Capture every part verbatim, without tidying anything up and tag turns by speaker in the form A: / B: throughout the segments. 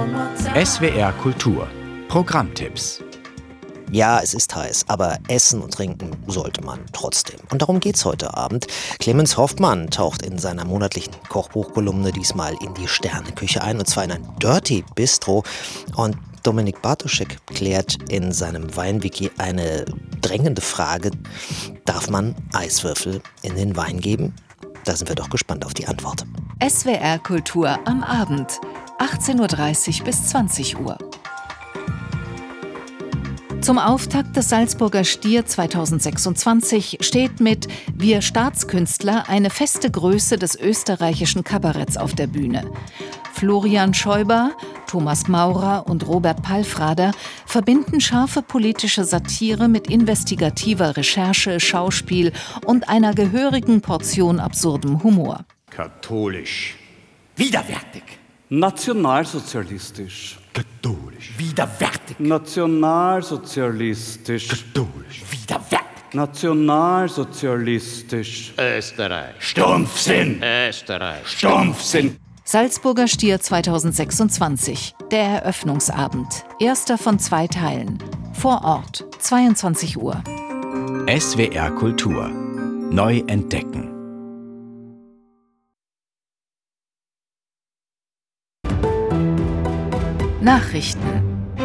A: S W R Kultur Programmtipps.
B: Ja, es ist heiß, aber essen und trinken sollte man trotzdem. Und darum geht's heute Abend. Clemens Hoffmann taucht in seiner monatlichen Kochbuchkolumne diesmal in die Sterneküche ein, und zwar in ein Dirty Bistro. Und Dominik Bartoschek klärt in seinem Weinwiki eine drängende Frage: Darf man Eiswürfel in den Wein geben? Da sind wir doch gespannt auf die Antwort.
C: S W R Kultur am Abend, achtzehn Uhr dreißig bis zwanzig Uhr. Zum Auftakt des Salzburger Stier zweitausendsechsundzwanzig steht mit Wir Staatskünstler eine feste Größe des österreichischen Kabaretts auf der Bühne. Florian Schäuber, Thomas Maurer und Robert Palfrader verbinden scharfe politische Satire mit investigativer Recherche, Schauspiel und einer gehörigen Portion absurdem Humor.
D: Katholisch. Widerwärtig.
E: Nationalsozialistisch.
D: Katholisch. Widerwärtig.
E: Nationalsozialistisch.
D: Katholisch. Widerwärtig.
E: Nationalsozialistisch.
F: Österreich.
D: Stumpfsinn.
F: Österreich.
D: Stumpfsinn.
C: Salzburger Stier zweitausendsechsundzwanzig, der Eröffnungsabend. Erster von zwei Teilen. Vor Ort, zweiundzwanzig Uhr.
A: S W R Kultur. Neu entdecken.
C: Nachrichten.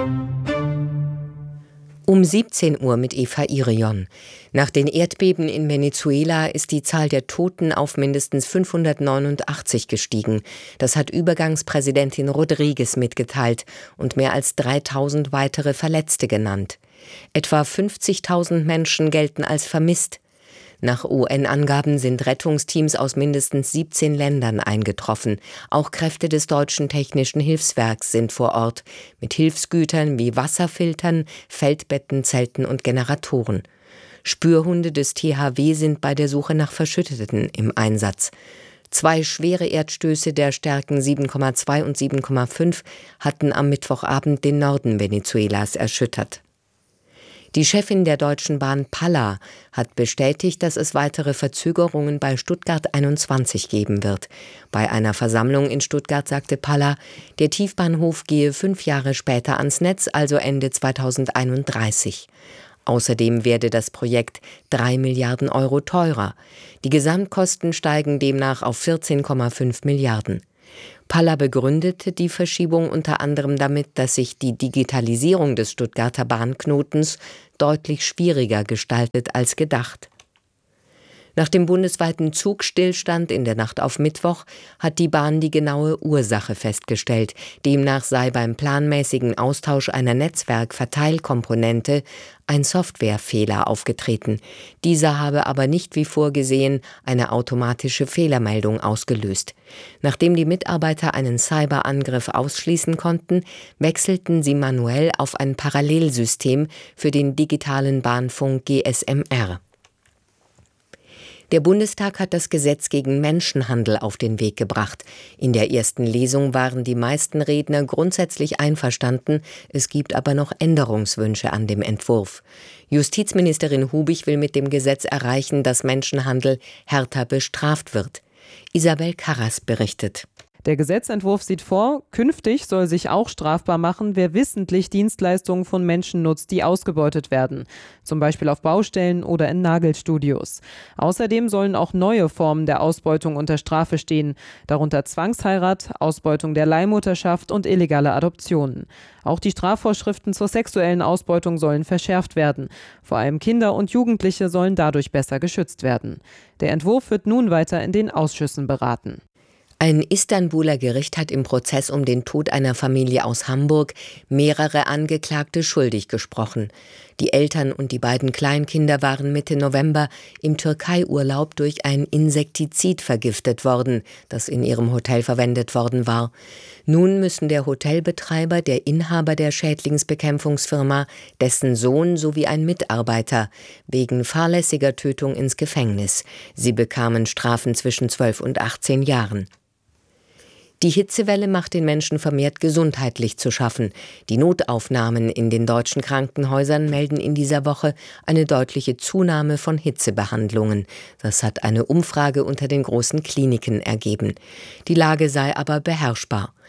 G: Um siebzehn Uhr mit Eva Irion. Nach den Erdbeben in Venezuela ist die Zahl der Toten auf mindestens fünfhundertneunundachtzig gestiegen. Das hat Übergangspräsidentin Rodriguez mitgeteilt und mehr als dreitausend weitere Verletzte genannt. Etwa fünfzigtausend Menschen gelten als vermisst. Nach U N-Angaben sind Rettungsteams aus mindestens siebzehn Ländern eingetroffen. Auch Kräfte des Deutschen Technischen Hilfswerks sind vor Ort, mit Hilfsgütern wie Wasserfiltern, Feldbetten, Zelten und Generatoren. Spürhunde des T H W sind bei der Suche nach Verschütteten im Einsatz. Zwei schwere Erdstöße der Stärken sieben Komma zwei und sieben Komma fünf hatten am Mittwochabend den Norden Venezuelas erschüttert. Die Chefin der Deutschen Bahn Palla hat bestätigt, dass es weitere Verzögerungen bei Stuttgart einundzwanzig geben wird. Bei einer Versammlung in Stuttgart sagte Palla, der Tiefbahnhof gehe fünf Jahre später ans Netz, also Ende zweitausendeinunddreißig. Außerdem werde das Projekt drei Milliarden Euro teurer. Die Gesamtkosten steigen demnach auf vierzehn Komma fünf Milliarden. Palla begründete die Verschiebung unter anderem damit, dass sich die Digitalisierung des Stuttgarter Bahnknotens deutlich schwieriger gestaltet als gedacht. Nach dem bundesweiten Zugstillstand in der Nacht auf Mittwoch hat die Bahn die genaue Ursache festgestellt. Demnach sei beim planmäßigen Austausch einer Netzwerkverteilkomponente ein Softwarefehler aufgetreten. Dieser habe aber nicht wie vorgesehen eine automatische Fehlermeldung ausgelöst. Nachdem die Mitarbeiter einen Cyberangriff ausschließen konnten, wechselten sie manuell auf ein Parallelsystem für den digitalen Bahnfunk G S M R. Der Bundestag hat das Gesetz gegen Menschenhandel auf den Weg gebracht. In der ersten Lesung waren die meisten Redner grundsätzlich einverstanden. Es gibt aber noch Änderungswünsche an dem Entwurf. Justizministerin Hubich will mit dem Gesetz erreichen, dass Menschenhandel härter bestraft wird. Isabel Karras berichtet.
H: Der Gesetzentwurf sieht vor, künftig soll sich auch strafbar machen, wer wissentlich Dienstleistungen von Menschen nutzt, die ausgebeutet werden, zum Beispiel auf Baustellen oder in Nagelstudios. Außerdem sollen auch neue Formen der Ausbeutung unter Strafe stehen, darunter Zwangsheirat, Ausbeutung der Leihmutterschaft und illegale Adoptionen. Auch die Strafvorschriften zur sexuellen Ausbeutung sollen verschärft werden. Vor allem Kinder und Jugendliche sollen dadurch besser geschützt werden. Der Entwurf wird nun weiter in den Ausschüssen beraten.
G: Ein Istanbuler Gericht hat im Prozess um den Tod einer Familie aus Hamburg mehrere Angeklagte schuldig gesprochen. Die Eltern und die beiden Kleinkinder waren Mitte November im Türkei-Urlaub durch ein Insektizid vergiftet worden, das in ihrem Hotel verwendet worden war. Nun müssen der Hotelbetreiber, der Inhaber der Schädlingsbekämpfungsfirma, dessen Sohn sowie ein Mitarbeiter wegen fahrlässiger Tötung ins Gefängnis. Sie bekamen Strafen zwischen zwölf und achtzehn Jahren. Die Hitzewelle macht den Menschen vermehrt gesundheitlich zu schaffen. Die Notaufnahmen in den deutschen Krankenhäusern melden in dieser Woche eine deutliche Zunahme von Hitzebehandlungen. Das hat eine Umfrage unter den großen Kliniken ergeben. Die Lage sei aber beherrschbar.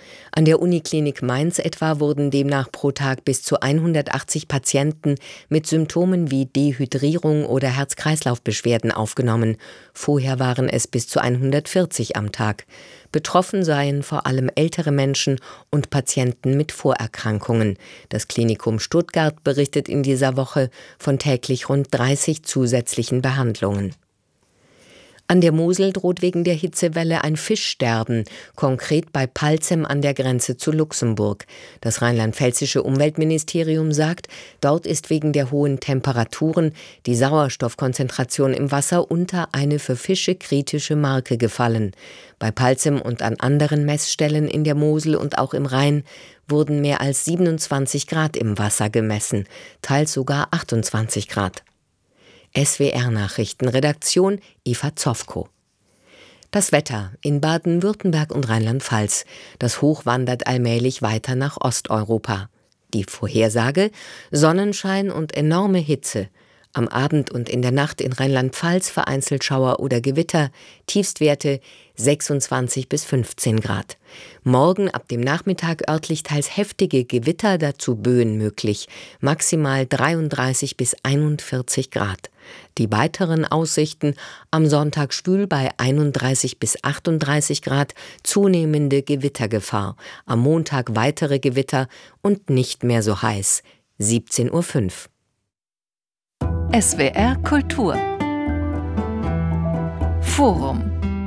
G: An der Uniklinik Mainz etwa wurden demnach pro Tag bis zu hundertachtzig Patienten mit Symptomen wie Dehydrierung oder Herz-Kreislauf-Beschwerden aufgenommen. Vorher waren es bis zu hundertvierzig am Tag. Betroffen seien vor allem ältere Menschen und Patienten mit Vorerkrankungen. Das Klinikum Stuttgart berichtet in dieser Woche von täglich rund dreißig zusätzlichen Behandlungen. An der Mosel droht wegen der Hitzewelle ein Fischsterben, konkret bei Palzem an der Grenze zu Luxemburg. Das rheinland-pfälzische Umweltministerium sagt, dort ist wegen der hohen Temperaturen die Sauerstoffkonzentration im Wasser unter eine für Fische kritische Marke gefallen. Bei Palzem und an anderen Messstellen in der Mosel und auch im Rhein wurden mehr als siebenundzwanzig Grad im Wasser gemessen, teils sogar achtundzwanzig Grad. S W R-Nachrichten, Redaktion Eva Zofko. Das Wetter in Baden-Württemberg und Rheinland-Pfalz. Das Hoch wandert allmählich weiter nach Osteuropa. Die Vorhersage: Sonnenschein und enorme Hitze. Am Abend und in der Nacht in Rheinland-Pfalz vereinzelt Schauer oder Gewitter. Tiefstwerte sechsundzwanzig bis fünfzehn Grad. Morgen ab dem Nachmittag örtlich teils heftige Gewitter, dazu Böen möglich. Maximal dreiunddreißig bis einundvierzig Grad. Die weiteren Aussichten: am Sonntag schwül bei einunddreißig bis achtunddreißig Grad, zunehmende Gewittergefahr. Am Montag weitere Gewitter und nicht mehr so heiß. siebzehn Uhr fünf.
C: S W R Kultur Forum.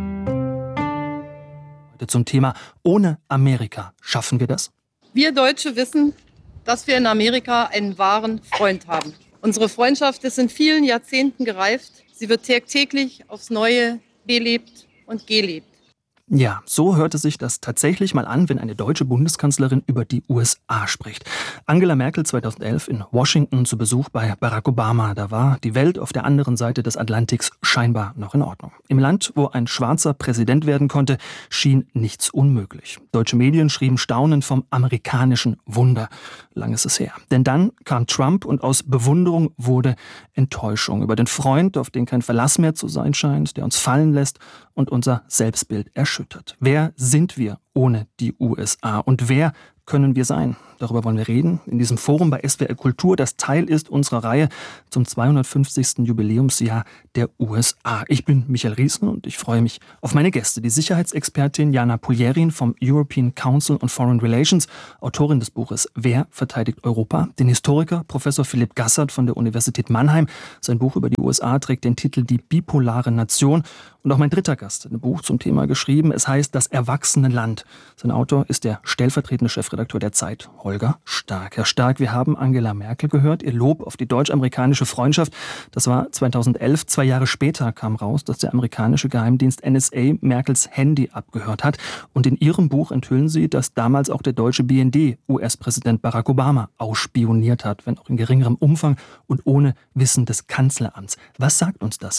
E: Heute zum Thema Ohne Amerika. Schaffen wir das?
F: Wir Deutsche wissen, dass wir in Amerika einen wahren Freund haben. Unsere Freundschaft ist in vielen Jahrzehnten gereift. Sie wird täglich aufs Neue belebt und gelebt.
E: Ja, so hörte sich das tatsächlich mal an, wenn eine deutsche Bundeskanzlerin über die U S A spricht. Angela Merkel zweitausendelf in Washington zu Besuch bei Barack Obama. Da war die Welt auf der anderen Seite des Atlantiks scheinbar noch in Ordnung. Im Land, wo ein Schwarzer Präsident werden konnte, schien nichts unmöglich. Deutsche Medien schrieben staunend vom amerikanischen Wunder. Lang ist es her. Denn dann kam Trump und aus Bewunderung wurde Enttäuschung über den Freund, auf den kein Verlass mehr zu sein scheint, der uns fallen lässt und unser Selbstbild erschüttert. Wer sind wir ohne die U S A und wer können wir sein? Darüber wollen wir reden in diesem Forum bei S W R Kultur, das Teil ist unserer Reihe zum zweihundertfünfzigsten Jubiläumsjahr der U S A. Ich bin Michael Riesen und ich freue mich auf meine Gäste. Die Sicherheitsexpertin Jana Pulierin vom European Council on Foreign Relations, Autorin des Buches Wer verteidigt Europa? Den Historiker Professor Philipp Gassert von der Universität Mannheim. Sein Buch über die U S A trägt den Titel Die bipolare Nation. Und auch mein dritter Gast hat ein Buch zum Thema geschrieben. Es heißt Das erwachsene Land. Sein Autor ist der stellvertretende Chefredakteur der Zeit, Holger Stark. Herr Stark, wir haben Angela Merkel gehört, ihr Lob auf die deutsch-amerikanische Freundschaft. Das war zweitausendelf. Zwei Jahre später kam raus, dass der amerikanische Geheimdienst N S A Merkels Handy abgehört hat. Und in Ihrem Buch enthüllen Sie, dass damals auch der deutsche B N D U S-Präsident Barack Obama ausspioniert hat, wenn auch in geringerem Umfang und ohne Wissen des Kanzleramts. Was sagt uns das?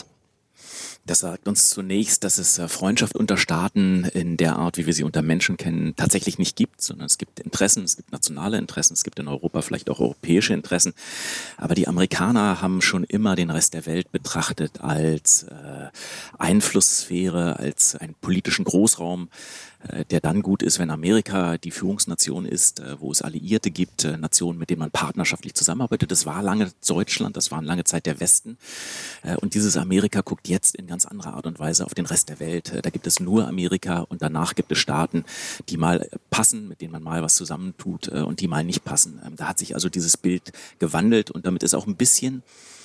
I: Das sagt uns zunächst, dass es Freundschaft unter Staaten in der Art, wie wir sie unter Menschen kennen, tatsächlich nicht gibt, sondern es gibt Interessen, es gibt nationale Interessen, es gibt in Europa vielleicht auch europäische Interessen. Aber die Amerikaner haben schon immer den Rest der Welt betrachtet als äh, Einflusssphäre, als einen politischen Großraum, äh, der dann gut ist, wenn Amerika die Führungsnation ist, äh, wo es Alliierte gibt, äh, Nationen, mit denen man partnerschaftlich zusammenarbeitet. Das war lange Deutschland, das war lange Zeit der Westen. Äh, und dieses Amerika guckt jetzt in ganz anderer Art und Weise auf den Rest der Welt. Da gibt es nur Amerika und danach gibt es Staaten, die mal passen, mit denen man mal was zusammentut und die mal nicht passen. Da hat sich also dieses Bild gewandelt und damit ist auch ein bisschen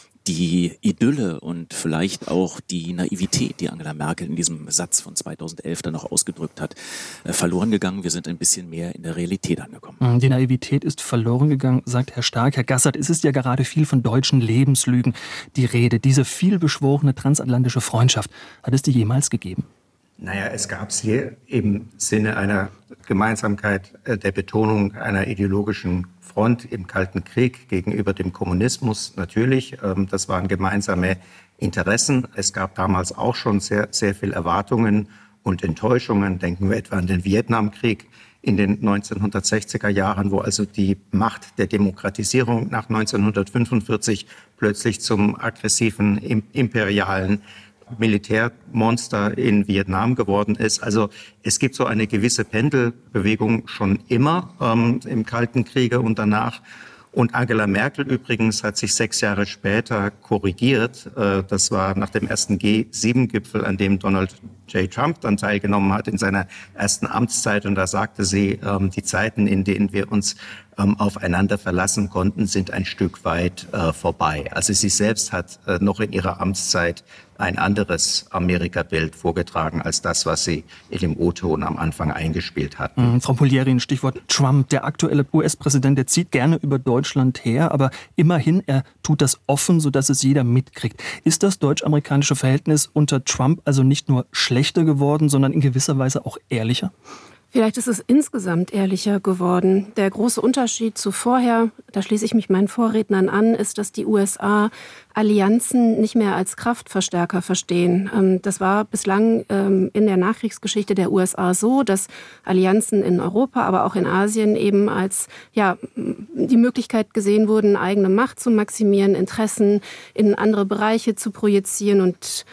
I: die Idylle und vielleicht auch die Naivität, die Angela Merkel in diesem Satz von zweitausendelf dann noch ausgedrückt hat, verloren gegangen. Wir sind ein bisschen mehr in der Realität angekommen.
E: Die Naivität ist verloren gegangen, sagt Herr Stark. Herr Gassert, es ist ja gerade viel von deutschen Lebenslügen die Rede. Diese vielbeschworene transatlantische Freundschaft, hat es die jemals gegeben?
J: Naja, es gab sie im Sinne einer Gemeinsamkeit der Betonung einer ideologischen Front im Kalten Krieg gegenüber dem Kommunismus natürlich. Das waren gemeinsame Interessen. Es gab damals auch schon sehr, sehr viel Erwartungen und Enttäuschungen. Denken wir etwa an den Vietnamkrieg in den neunzehnhundertsechziger Jahren, wo also die Macht der Demokratisierung nach neunzehnhundertfünfundvierzig plötzlich zum aggressiven imperialen Militärmonster in Vietnam geworden ist. Also es gibt so eine gewisse Pendelbewegung schon immer ähm, im Kalten Kriege und danach. Und Angela Merkel übrigens hat sich sechs Jahre später korrigiert. Das war nach dem ersten G sieben Gipfel, an dem Donald J. Trump dann teilgenommen hat in seiner ersten Amtszeit. Und da sagte sie, die Zeiten, in denen wir uns aufeinander verlassen konnten, sind ein Stück weit vorbei. Also sie selbst hat noch in ihrer Amtszeit ein anderes Amerika-Bild vorgetragen als das, was sie in dem O-Ton am Anfang eingespielt hatten.
E: Mhm, Frau Poljerin, Stichwort Trump. Der aktuelle U S-Präsident, der zieht gerne über Deutschland her, aber immerhin, er tut das offen, sodass es jeder mitkriegt. Ist das deutsch-amerikanische Verhältnis unter Trump also nicht nur schlechter geworden, sondern in gewisser Weise auch ehrlicher?
K: Vielleicht ist es insgesamt ehrlicher geworden. Der große Unterschied zu vorher, da schließe ich mich meinen Vorrednern an, ist, dass die U S A Allianzen nicht mehr als Kraftverstärker verstehen. Das war bislang in der Nachkriegsgeschichte der U S A so, dass Allianzen in Europa, aber auch in Asien eben als ja, die Möglichkeit gesehen wurden, eigene Macht zu maximieren, Interessen in andere Bereiche zu projizieren. Und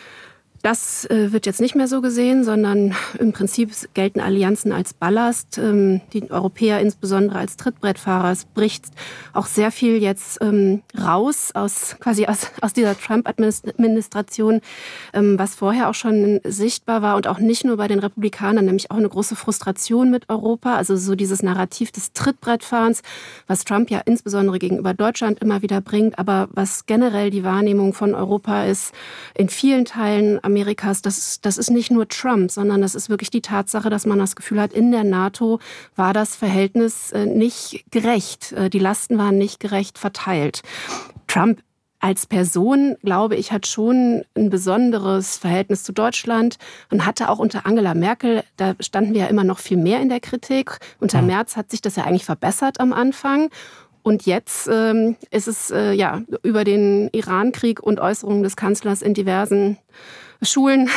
K: das äh, wird jetzt nicht mehr so gesehen, sondern im Prinzip gelten Allianzen als Ballast. Ähm, die Europäer insbesondere als Trittbrettfahrer. Es bricht auch sehr viel jetzt ähm, raus aus quasi aus, aus dieser Trump-Administration, ähm, was vorher auch schon sichtbar war und auch nicht nur bei den Republikanern, nämlich auch eine große Frustration mit Europa. Also so dieses Narrativ des Trittbrettfahrens, was Trump ja insbesondere gegenüber Deutschland immer wieder bringt, aber was generell die Wahrnehmung von Europa ist in vielen Teilen Amerikas, das, das ist nicht nur Trump, sondern das ist wirklich die Tatsache, dass man das Gefühl hat, in der NATO war das Verhältnis äh, nicht gerecht. Äh, die Lasten waren nicht gerecht verteilt. Trump als Person, glaube ich, hat schon ein besonderes Verhältnis zu Deutschland und hatte auch unter Angela Merkel, da standen wir ja immer noch viel mehr in der Kritik. Unter Merz hat sich das ja eigentlich verbessert am Anfang. Und jetzt ähm, ist es äh, ja über den Iran-Krieg und Äußerungen des Kanzlers in diversen Schulen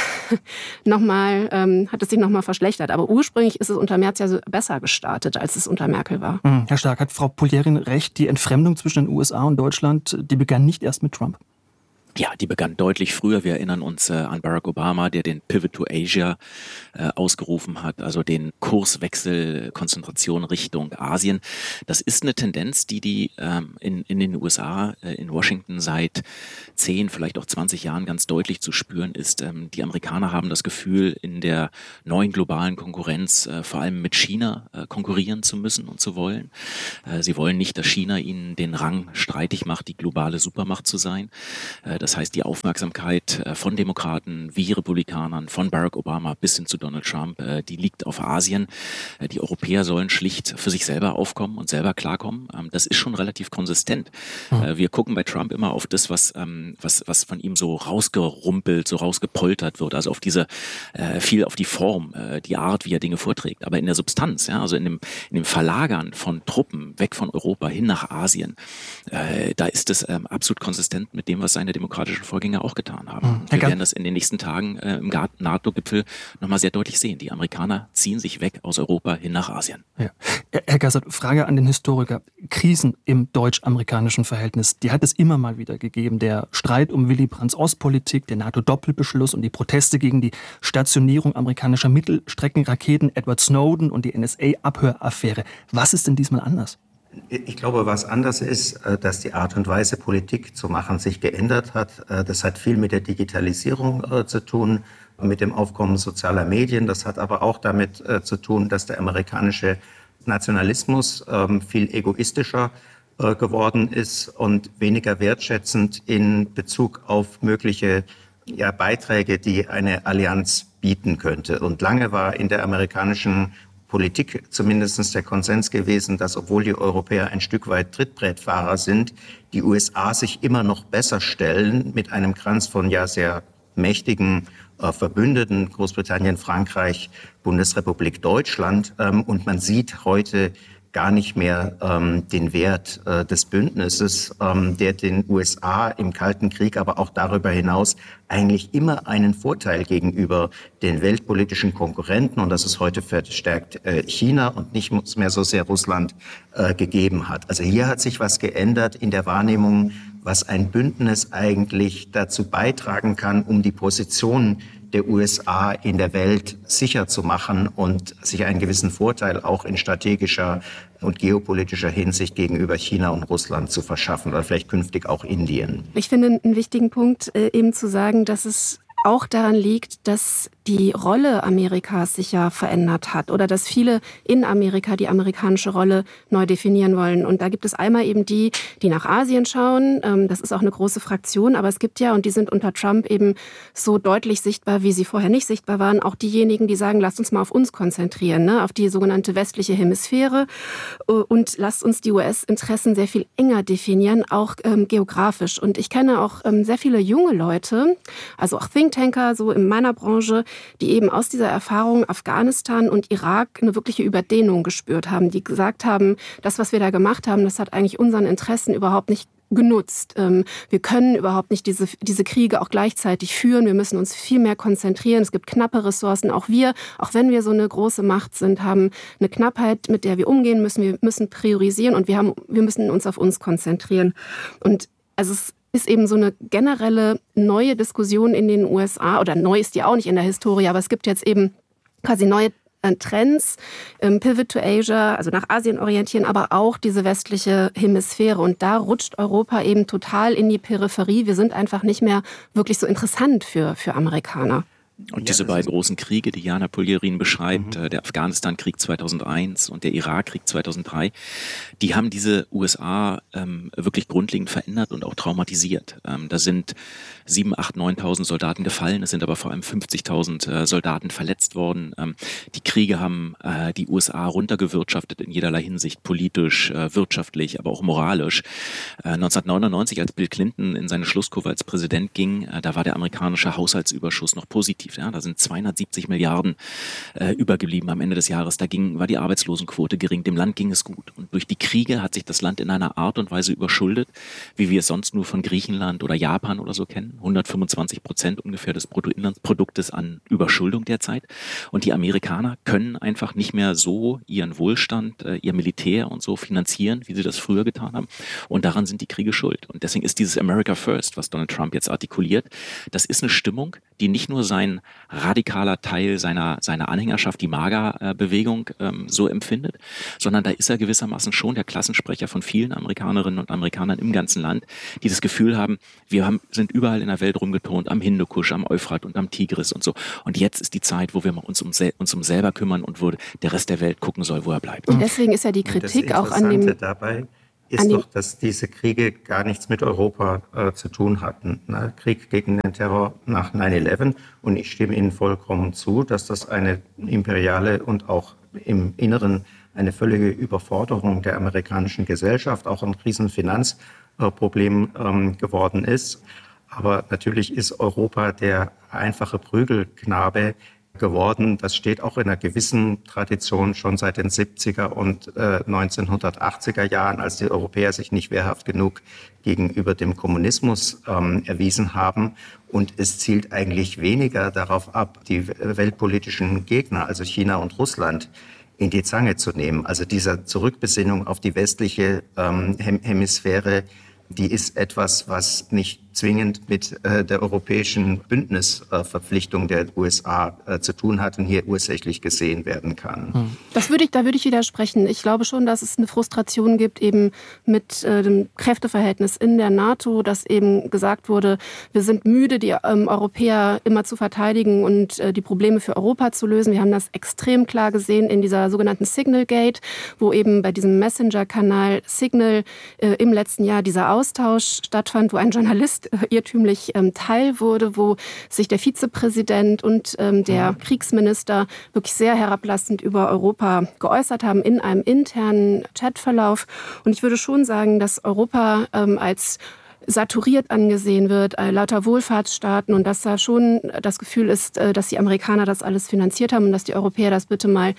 K: nochmal, ähm, hat es sich nochmal verschlechtert. Aber ursprünglich ist es unter Merz ja so besser gestartet, als es unter Merkel war.
E: Mhm. Herr Stark, hat Frau Poljerin recht, die Entfremdung zwischen den U S A und Deutschland, die begann nicht erst mit Trump?
I: Ja, die begann deutlich früher. Wir erinnern uns äh, an Barack Obama, der den Pivot to Asia äh, ausgerufen hat, also den Kurswechsel, Konzentration Richtung Asien. Das ist eine Tendenz, die die ähm, in, in den U S A, äh, in Washington seit zehn, vielleicht auch zwanzig Jahren ganz deutlich zu spüren ist. Ähm, die Amerikaner haben das Gefühl, in der neuen globalen Konkurrenz äh, vor allem mit China äh, konkurrieren zu müssen und zu wollen. Äh, sie wollen nicht, dass China ihnen den Rang streitig macht, die globale Supermacht zu sein. Äh, Das heißt, die Aufmerksamkeit von Demokraten wie Republikanern, von Barack Obama bis hin zu Donald Trump, die liegt auf Asien. Die Europäer sollen schlicht für sich selber aufkommen und selber klarkommen. Das ist schon relativ konsistent. Mhm. Wir gucken bei Trump immer auf das, was, was, was von ihm so rausgerumpelt, so rausgepoltert wird. Also auf diese, viel auf die Form, die Art, wie er Dinge vorträgt. Aber in der Substanz, ja, also in dem, in dem Verlagern von Truppen weg von Europa hin nach Asien, da ist es absolut konsistent mit dem, was seine Demokraten demokratischen Vorgänger auch getan haben. Mhm. Wir werden das in den nächsten Tagen äh, im NATO-Gipfel nochmal sehr deutlich sehen. Die Amerikaner ziehen sich weg aus Europa hin nach Asien.
E: Ja. Herr Gassert, Frage an den Historiker. Krisen im deutsch-amerikanischen Verhältnis, die hat es immer mal wieder gegeben. Der Streit um Willy Brandts Ostpolitik, der NATO-Doppelbeschluss und die Proteste gegen die Stationierung amerikanischer Mittelstreckenraketen, Edward Snowden und die N S A-Abhöraffäre. Was ist denn diesmal anders?
J: Ich glaube, was anders ist, dass die Art und Weise, Politik zu machen, sich geändert hat. Das hat viel mit der Digitalisierung zu tun, mit dem Aufkommen sozialer Medien. Das hat aber auch damit zu tun, dass der amerikanische Nationalismus viel egoistischer geworden ist und weniger wertschätzend in Bezug auf mögliche ja, Beiträge, die eine Allianz bieten könnte. Und lange war in der amerikanischen Politik zumindest der Konsens gewesen, dass obwohl die Europäer ein Stück weit Trittbrettfahrer sind, die U S A sich immer noch besser stellen mit einem Kranz von ja sehr mächtigen äh, Verbündeten, Großbritannien, Frankreich, Bundesrepublik Deutschland. Ähm, und man sieht heute gar nicht mehr ähm, den Wert äh, des Bündnisses, ähm, der den U S A im Kalten Krieg, aber auch darüber hinaus eigentlich immer einen Vorteil gegenüber den weltpolitischen Konkurrenten, und das ist heute verstärkt äh, China und nicht mehr so sehr Russland, äh, gegeben hat. Also hier hat sich was geändert in der Wahrnehmung was ein Bündnis eigentlich dazu beitragen kann, um die Position der U S A in der Welt sicher zu machen und sich einen gewissen Vorteil auch in strategischer und geopolitischer Hinsicht gegenüber China und Russland zu verschaffen oder vielleicht künftig auch Indien.
K: Ich finde einen wichtigen Punkt äh, eben zu sagen, dass es auch daran liegt, dass die Rolle Amerikas sich ja verändert hat oder dass viele in Amerika die amerikanische Rolle neu definieren wollen. Und da gibt es einmal eben die, die nach Asien schauen. Das ist auch eine große Fraktion, aber es gibt ja, und die sind unter Trump eben so deutlich sichtbar, wie sie vorher nicht sichtbar waren, auch diejenigen, die sagen, lasst uns mal auf uns konzentrieren, ne? Auf die sogenannte westliche Hemisphäre und lasst uns die U S-Interessen sehr viel enger definieren, auch ähm, geografisch. Und ich kenne auch ähm, sehr viele junge Leute, also auch Thinktanker, so in meiner Branche, die eben aus dieser Erfahrung Afghanistan und Irak eine wirkliche Überdehnung gespürt haben, die gesagt haben, das, was wir da gemacht haben, das hat eigentlich unseren Interessen überhaupt nicht genutzt. Wir können überhaupt nicht diese, diese Kriege auch gleichzeitig führen. Wir müssen uns viel mehr konzentrieren. Es gibt knappe Ressourcen. Auch wir, auch wenn wir so eine große Macht sind, haben eine Knappheit, mit der wir umgehen müssen. Wir müssen priorisieren und wir haben, wir müssen uns auf uns konzentrieren. Und also es ist eben so eine generelle neue Diskussion in den U S A, oder neu ist die auch nicht in der Historie, aber es gibt jetzt eben quasi neue Trends, ähm, Pivot to Asia, also nach Asien orientieren, aber auch diese westliche Hemisphäre. Und da rutscht Europa eben total in die Peripherie. Wir sind einfach nicht mehr wirklich so interessant für, für Amerikaner.
I: Und diese beiden großen Kriege, die Jana Puljerin beschreibt,
J: Mhm.
I: der Afghanistan-Krieg zweitausendeins und der Irak-Krieg zweitausenddrei, die haben diese U S A ähm, wirklich grundlegend verändert und auch traumatisiert. Ähm, da sind sieben, acht, neuntausend Soldaten gefallen, es sind aber vor allem fünfzigtausend äh, Soldaten verletzt worden. Ähm, die Kriege haben äh, die U S A runtergewirtschaftet in jederlei Hinsicht, politisch, äh, wirtschaftlich, aber auch moralisch. Äh, neunzehnhundertneunundneunzig, als Bill Clinton in seine Schlusskurve als Präsident ging, äh, da war der amerikanische Haushaltsüberschuss noch positiv. Ja, da sind zweihundertsiebzig Milliarden äh, übergeblieben am Ende des Jahres. Da ging, war die Arbeitslosenquote gering. Dem Land ging es gut. Und durch die Kriege hat sich das Land in einer Art und Weise überschuldet, wie wir es sonst nur von Griechenland oder Japan oder so kennen. hundertfünfundzwanzig Prozent ungefähr des Bruttoinlandsproduktes an Überschuldung derzeit. Und die Amerikaner können einfach nicht mehr so ihren Wohlstand, äh, ihr Militär und so finanzieren, wie sie das früher getan haben. Und daran sind die Kriege schuld. Und deswegen ist dieses America First, was Donald Trump jetzt artikuliert, das ist eine Stimmung, die nicht nur sein radikaler Teil seiner, seiner Anhängerschaft, die MAGA-Bewegung, ähm, so empfindet, sondern da ist er gewissermaßen schon der Klassensprecher von vielen Amerikanerinnen und Amerikanern im ganzen Land, die das Gefühl haben, wir haben, sind überall in der Welt rumgeturnt, am Hindukusch, am Euphrat und am Tigris und so. Und jetzt ist die Zeit, wo wir uns um, uns um selber kümmern und wo der Rest der Welt gucken soll, wo er bleibt.
K: Und deswegen ist ja die Kritik auch an dem...
J: Dabei ist doch, dass diese Kriege gar nichts mit Europa äh, zu tun hatten. Ne? Krieg gegen den Terror nach neun elf. Und ich stimme Ihnen vollkommen zu, dass das eine imperiale und auch im Inneren eine völlige Überforderung der amerikanischen Gesellschaft, auch ein Riesenfinanzproblem ähm, geworden ist. Aber natürlich ist Europa der einfache Prügelknabe geworden. Das steht auch in einer gewissen Tradition schon seit den siebziger und äh, neunzehnhundertachtziger Jahren, als die Europäer sich nicht wehrhaft genug gegenüber dem Kommunismus ähm, erwiesen haben. Und es zielt eigentlich weniger darauf ab, die weltpolitischen Gegner, also China und Russland, in die Zange zu nehmen. Also dieser Zurückbesinnung auf die westliche ähm, Hemisphäre, die ist etwas, was nicht zwingend mit äh, der europäischen Bündnisverpflichtung äh, der U S A äh, zu tun hat und hier ursächlich gesehen werden kann.
K: Das würde ich, da würde ich widersprechen. Ich glaube schon, dass es eine Frustration gibt eben mit äh, dem Kräfteverhältnis in der NATO, dass eben gesagt wurde, wir sind müde, die ähm, Europäer immer zu verteidigen und äh, die Probleme für Europa zu lösen. Wir haben das extrem klar gesehen in dieser sogenannten Signal Gate, wo eben bei diesem Messenger-Kanal Signal äh, im letzten Jahr dieser Austausch stattfand, wo ein Journalist irrtümlich ähm, Teil wurde, wo sich der Vizepräsident und ähm, der ja. Kriegsminister wirklich sehr herablassend über Europa geäußert haben in einem internen Chatverlauf. Und ich würde schon sagen, dass Europa ähm, als saturiert angesehen wird, äh, lauter Wohlfahrtsstaaten und dass da schon das Gefühl ist, äh, dass die Amerikaner das alles finanziert haben und dass die Europäer das bitte mal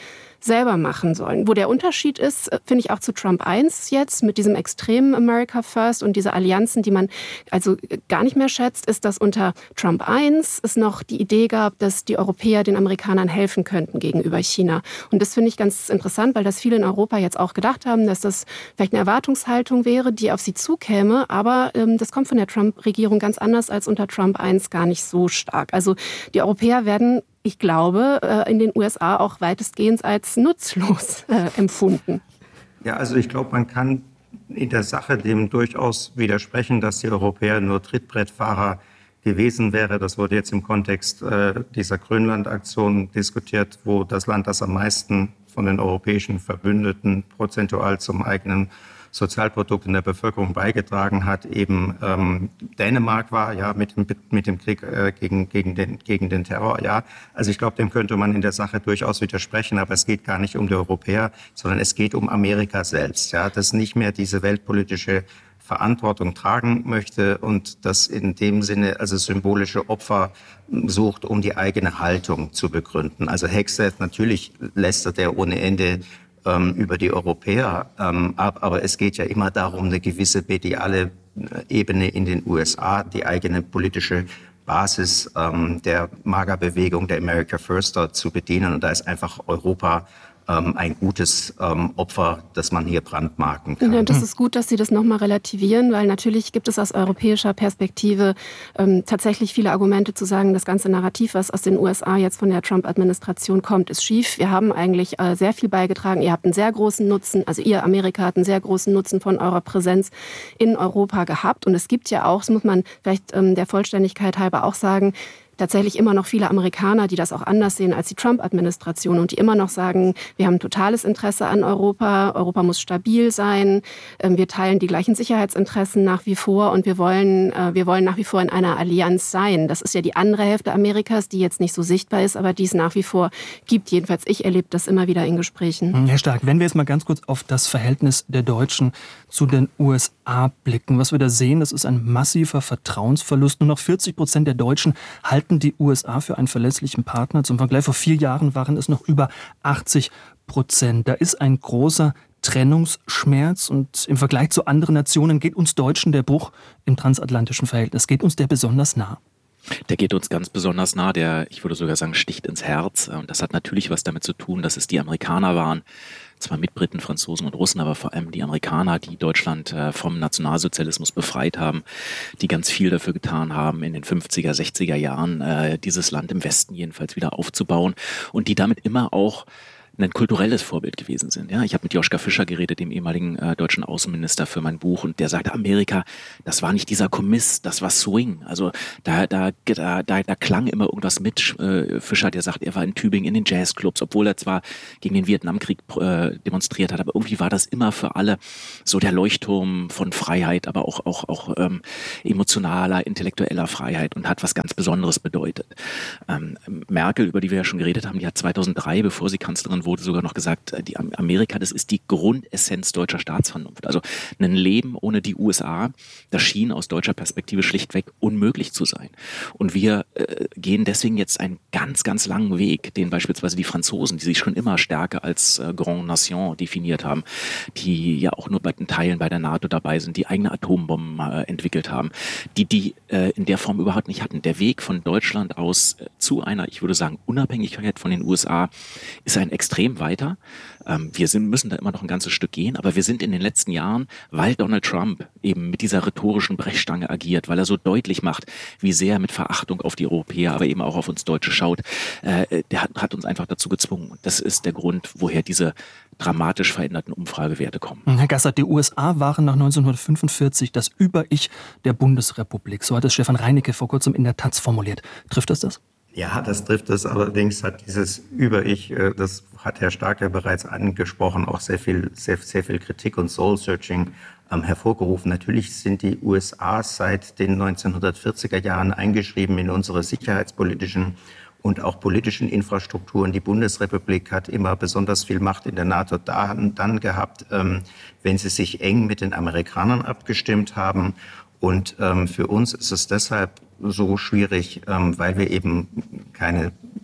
K: selber machen sollen. Wo der Unterschied ist, finde ich auch zu Trump eins jetzt, mit diesem extremen America First und diese Allianzen, die man also gar nicht mehr schätzt, ist, dass unter Trump eins es noch die Idee gab, dass die Europäer den Amerikanern helfen könnten gegenüber China. Und das finde ich ganz interessant, weil das viele in Europa jetzt auch gedacht haben, dass das vielleicht eine Erwartungshaltung wäre, die auf sie zukäme. Aber ähm, das kommt von der Trump-Regierung ganz anders als unter Trump eins gar nicht so stark. Also die Europäer werden, ich glaube, in den U S A auch weitestgehend als nutzlos äh, empfunden.
J: Ja, also ich glaube, man kann in der Sache dem durchaus widersprechen, dass die Europäer nur Trittbrettfahrer gewesen wäre. Das wurde jetzt im Kontext äh, dieser Grönland-Aktion diskutiert, wo das Land, das am meisten von den europäischen Verbündeten prozentual zum eigenen Sozialprodukt in der Bevölkerung beigetragen hat, eben ähm, Dänemark war, ja, mit dem, mit dem Krieg äh, gegen, gegen, den, gegen den Terror, ja. Also ich glaube, dem könnte man in der Sache durchaus widersprechen, aber es geht gar nicht um die Europäer, sondern es geht um Amerika selbst, ja, das nicht mehr diese weltpolitische Verantwortung tragen möchte und das in dem Sinne also symbolische Opfer sucht, um die eigene Haltung zu begründen. Also Hegseth, natürlich lästert er ohne Ende über die Europäer ähm, ab, aber es geht ja immer darum, eine gewisse mediale Ebene in den U S A, die eigene politische Basis ähm, der MAGA-Bewegung, der America Firster zu bedienen. Und da ist einfach Europa ähm, ein gutes ähm, Opfer, das man hier brandmarken kann.
K: Ja, das ist gut, dass Sie das nochmal relativieren, weil natürlich gibt es aus europäischer Perspektive ähm, tatsächlich viele Argumente zu sagen, das ganze Narrativ, was aus den U S A jetzt von der Trump-Administration kommt, ist schief. Wir haben eigentlich äh, sehr viel beigetragen. Ihr habt einen sehr großen Nutzen, also ihr Amerika hat einen sehr großen Nutzen von eurer Präsenz in Europa gehabt. Und es gibt ja auch, das muss man vielleicht ähm, der Vollständigkeit halber auch sagen, tatsächlich immer noch viele Amerikaner, die das auch anders sehen als die Trump-Administration und die immer noch sagen, wir haben ein totales Interesse an Europa, Europa muss stabil sein, wir teilen die gleichen Sicherheitsinteressen nach wie vor und wir wollen, wir wollen nach wie vor in einer Allianz sein. Das ist ja die andere Hälfte Amerikas, die jetzt nicht so sichtbar ist, aber die es nach wie vor gibt. Jedenfalls ich erlebe das immer wieder in Gesprächen.
E: Herr Stark, wenn wir jetzt mal ganz kurz auf das Verhältnis der Deutschen zu den U S A blicken, was wir da sehen, das ist ein massiver Vertrauensverlust. Nur noch vierzig Prozent der Deutschen halten die U S A für einen verlässlichen Partner. Zum Vergleich, vor vier Jahren waren es noch über achtzig Prozent. Da ist ein großer Trennungsschmerz und im Vergleich zu anderen Nationen geht uns Deutschen der Bruch im transatlantischen Verhältnis, geht uns der besonders nah?
I: Der geht uns ganz besonders nah, der, ich würde sogar sagen, sticht ins Herz. Und das hat natürlich was damit zu tun, dass es die Amerikaner waren, zwar mit Briten, Franzosen und Russen, aber vor allem die Amerikaner, die Deutschland äh, vom Nationalsozialismus befreit haben, die ganz viel dafür getan haben, in den fünfziger, sechziger Jahren äh, dieses Land im Westen jedenfalls wieder aufzubauen und die damit immer auch ein kulturelles Vorbild gewesen sind. Ja, ich habe mit Joschka Fischer geredet, dem ehemaligen äh, deutschen Außenminister, für mein Buch, und der sagte, Amerika, das war nicht dieser Kommiss, das war Swing. Also da, da, da, da, da klang immer irgendwas mit. Äh, Fischer, der sagt, er war in Tübingen in den Jazzclubs, obwohl er zwar gegen den Vietnamkrieg äh, demonstriert hat, aber irgendwie war das immer für alle so der Leuchtturm von Freiheit, aber auch, auch, auch ähm, emotionaler, intellektueller Freiheit und hat was ganz Besonderes bedeutet. Ähm, Merkel, über die wir ja schon geredet haben, die hat zweitausenddrei, bevor sie Kanzlerin wurde sogar noch gesagt, die Amerika, das ist die Grundessenz deutscher Staatsvernunft. Also ein Leben ohne die U S A, das schien aus deutscher Perspektive schlichtweg unmöglich zu sein. Und wir äh, gehen deswegen jetzt einen ganz, ganz langen Weg, den beispielsweise die Franzosen, die sich schon immer stärker als äh, Grande Nation definiert haben, die ja auch nur bei den Teilen bei der NATO dabei sind, die eigene Atombomben äh, entwickelt haben, die die äh, in der Form überhaupt nicht hatten. Der Weg von Deutschland aus äh, zu einer, ich würde sagen, Unabhängigkeit von den U S A ist ein extrem weiter. Ähm, wir sind, müssen da immer noch ein ganzes Stück gehen, aber wir sind in den letzten Jahren, weil Donald Trump eben mit dieser rhetorischen Brechstange agiert, weil er so deutlich macht, wie sehr er mit Verachtung auf die Europäer, aber eben auch auf uns Deutsche schaut, äh, der hat, hat uns einfach dazu gezwungen. Und das ist der Grund, woher diese dramatisch veränderten Umfragewerte kommen.
E: Herr Gassert, die U S A waren nach neunzehnhundertfünfundvierzig das Über-Ich der Bundesrepublik. So hat es Stefan Reinecke vor kurzem in der Taz formuliert. Trifft das das?
J: Ja, das trifft es. Allerdings hat dieses Über-Ich, das hat Herr Stark ja bereits angesprochen, auch sehr viel, sehr, sehr viel Kritik und Soul-Searching ähm, hervorgerufen. Natürlich sind die U S A seit den neunzehnhundertvierziger Jahren eingeschrieben in unsere sicherheitspolitischen und auch politischen Infrastrukturen. Die Bundesrepublik hat immer besonders viel Macht in der NATO dann, dann gehabt, ähm, wenn sie sich eng mit den Amerikanern abgestimmt haben. Und ähm, für uns ist es deshalb so schwierig, ähm, weil wir eben keine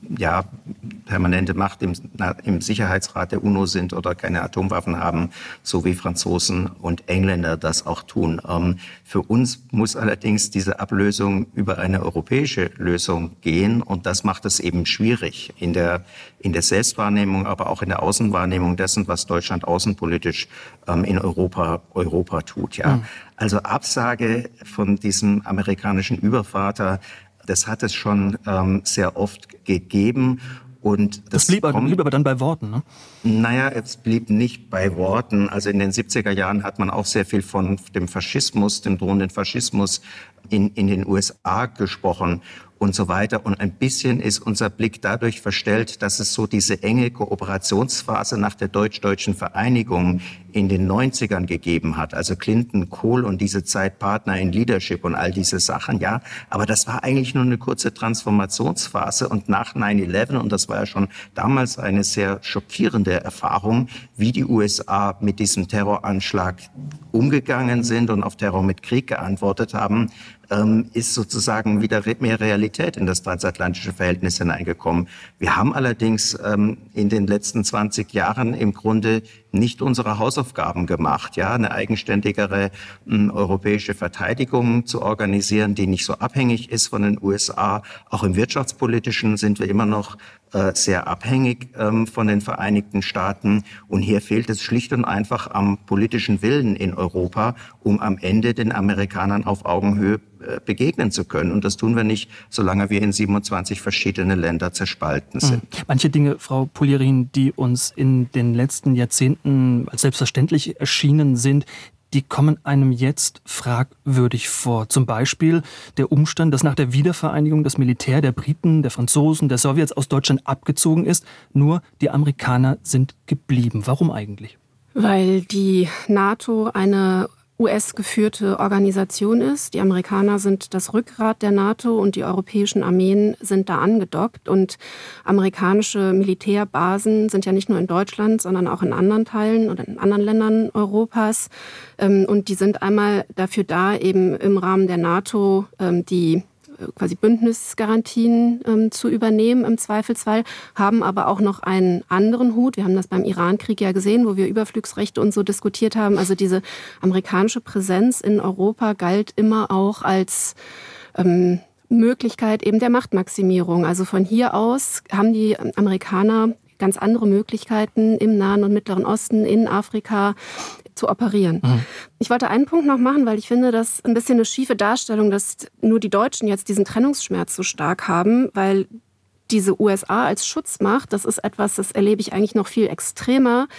J: ja, permanente Macht im, im Sicherheitsrat der UNO sind oder keine Atomwaffen haben, so wie Franzosen und Engländer das auch tun. Ähm, für uns muss allerdings diese Ablösung über eine europäische Lösung gehen und das macht es eben schwierig in der, in der Selbstwahrnehmung, aber auch in der Außenwahrnehmung dessen, was Deutschland außenpolitisch ähm, in Europa, Europa tut. Ja. Mhm. Also Absage von diesem amerikanischen Übervater, das hat es schon ähm, sehr oft gegeben. Und das,
E: das blieb,
J: kommt,
E: blieb aber dann bei Worten, ne?
J: Naja, es blieb nicht bei Worten. Also in den siebziger Jahren hat man auch sehr viel von dem Faschismus, dem drohenden Faschismus in, in den U S A gesprochen und so weiter. Und ein bisschen ist unser Blick dadurch verstellt, dass es so diese enge Kooperationsphase nach der deutsch-deutschen Vereinigung in den neunzigern gegeben hat. Also Clinton, Kohl und diese Zeit Partner in Leadership und all diese Sachen, ja. Aber das war eigentlich nur eine kurze Transformationsphase und nach nine eleven, und das war ja schon damals eine sehr schockierende Erfahrung, wie die U S A mit diesem Terroranschlag umgegangen sind und auf Terror mit Krieg geantwortet haben, ähm, ist sozusagen wieder mehr Realität in das transatlantische Verhältnis hineingekommen. Wir haben allerdings ähm, in den letzten zwanzig Jahren im Grunde nicht unsere Hausaufgaben gemacht, ja, eine eigenständigere m, europäische Verteidigung zu organisieren, die nicht so abhängig ist von den U S A. Auch im Wirtschaftspolitischen sind wir immer noch äh, sehr abhängig ähm, von den Vereinigten Staaten. Und hier fehlt es schlicht und einfach am politischen Willen in Europa, um am Ende den Amerikanern auf Augenhöhe äh, begegnen zu können. Und das tun wir nicht, solange wir in siebenundzwanzig verschiedene Länder zerspalten sind.
E: Mhm. Manche Dinge, Frau Polierin, die uns in den letzten Jahrzehnten als selbstverständlich erschienen sind, die kommen einem jetzt fragwürdig vor. Zum Beispiel der Umstand, dass nach der Wiedervereinigung das Militär der Briten, der Franzosen, der Sowjets aus Deutschland abgezogen ist. Nur die Amerikaner sind geblieben. Warum eigentlich?
K: Weil die NATO eine U S-geführte Organisation ist. Die Amerikaner sind das Rückgrat der NATO und die europäischen Armeen sind da angedockt. Und amerikanische Militärbasen sind ja nicht nur in Deutschland, sondern auch in anderen Teilen oder in anderen Ländern Europas. Und die sind einmal dafür da, eben im Rahmen der NATO die quasi Bündnisgarantien ähm, zu übernehmen im Zweifelsfall, haben aber auch noch einen anderen Hut. Wir haben das beim Irankrieg ja gesehen, wo wir Überflugsrechte und so diskutiert haben. Also diese amerikanische Präsenz in Europa galt immer auch als ähm, Möglichkeit eben der Machtmaximierung. Also von hier aus haben die Amerikaner ganz andere Möglichkeiten im Nahen und Mittleren Osten, in Afrika zu operieren. Mhm. Ich wollte einen Punkt noch machen, weil ich finde, das ein bisschen eine schiefe Darstellung, dass nur die Deutschen jetzt diesen Trennungsschmerz so stark haben, weil diese U S A als Schutzmacht, das ist etwas, das erlebe ich eigentlich noch viel extremer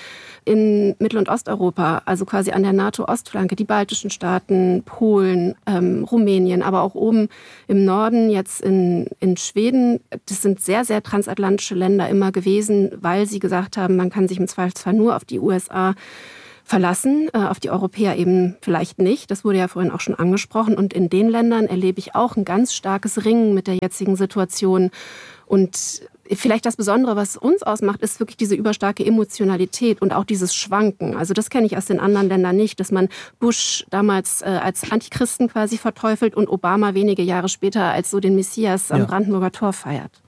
K: in Mittel- und Osteuropa, also quasi an der NATO-Ostflanke, die baltischen Staaten, Polen, ähm, Rumänien, aber auch oben im Norden, jetzt in, in Schweden. Das sind sehr, sehr transatlantische Länder immer gewesen, weil sie gesagt haben, man kann sich im Zweifelsfall nur auf die U S A verlassen, äh, auf die Europäer eben vielleicht nicht. Das wurde ja vorhin auch schon angesprochen. Und in den Ländern erlebe ich auch ein ganz starkes Ringen mit der jetzigen Situation. Und vielleicht das Besondere, was uns ausmacht, ist wirklich diese überstarke Emotionalität und auch dieses Schwanken. Also das kenne ich aus den anderen Ländern nicht, dass man Bush damals äh, als Antichristen quasi verteufelt und Obama wenige Jahre später als so den Messias am ja. Brandenburger Tor feiert.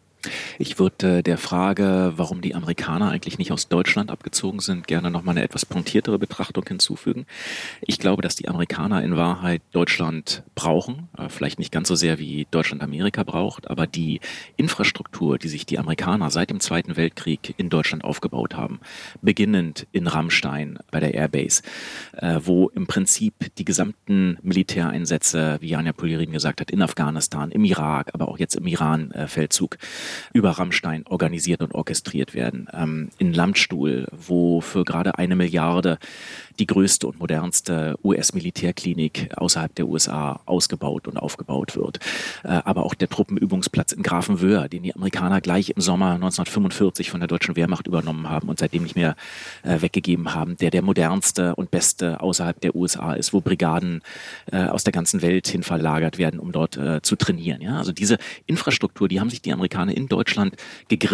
I: Ich würde äh, der Frage, warum die Amerikaner eigentlich nicht aus Deutschland abgezogen sind, gerne noch mal eine etwas pointiertere Betrachtung hinzufügen. Ich glaube, dass die Amerikaner in Wahrheit Deutschland brauchen, äh, vielleicht nicht ganz so sehr wie Deutschland Amerika braucht, aber die Infrastruktur, die sich die Amerikaner seit dem Zweiten Weltkrieg in Deutschland aufgebaut haben, beginnend in Ramstein bei der Airbase, äh, wo im Prinzip die gesamten Militäreinsätze, wie Janja Polierin gesagt hat, in Afghanistan, im Irak, aber auch jetzt im Iran-Feldzug, über Ramstein organisiert und orchestriert werden. Ähm, in Landstuhl, wo für gerade eine Milliarde die größte und modernste U S-Militärklinik außerhalb der U S A ausgebaut und aufgebaut wird. Äh, aber auch der Truppenübungsplatz in Grafenwöhr, den die Amerikaner gleich im Sommer neunzehnhundertfünfundvierzig von der deutschen Wehrmacht übernommen haben und seitdem nicht mehr äh, weggegeben haben, der der modernste und beste außerhalb der U S A ist, wo Brigaden äh, aus der ganzen Welt hin verlagert werden, um dort äh, zu trainieren. Ja? Also diese Infrastruktur, die haben sich die Amerikaner in Deutschland gegriffen,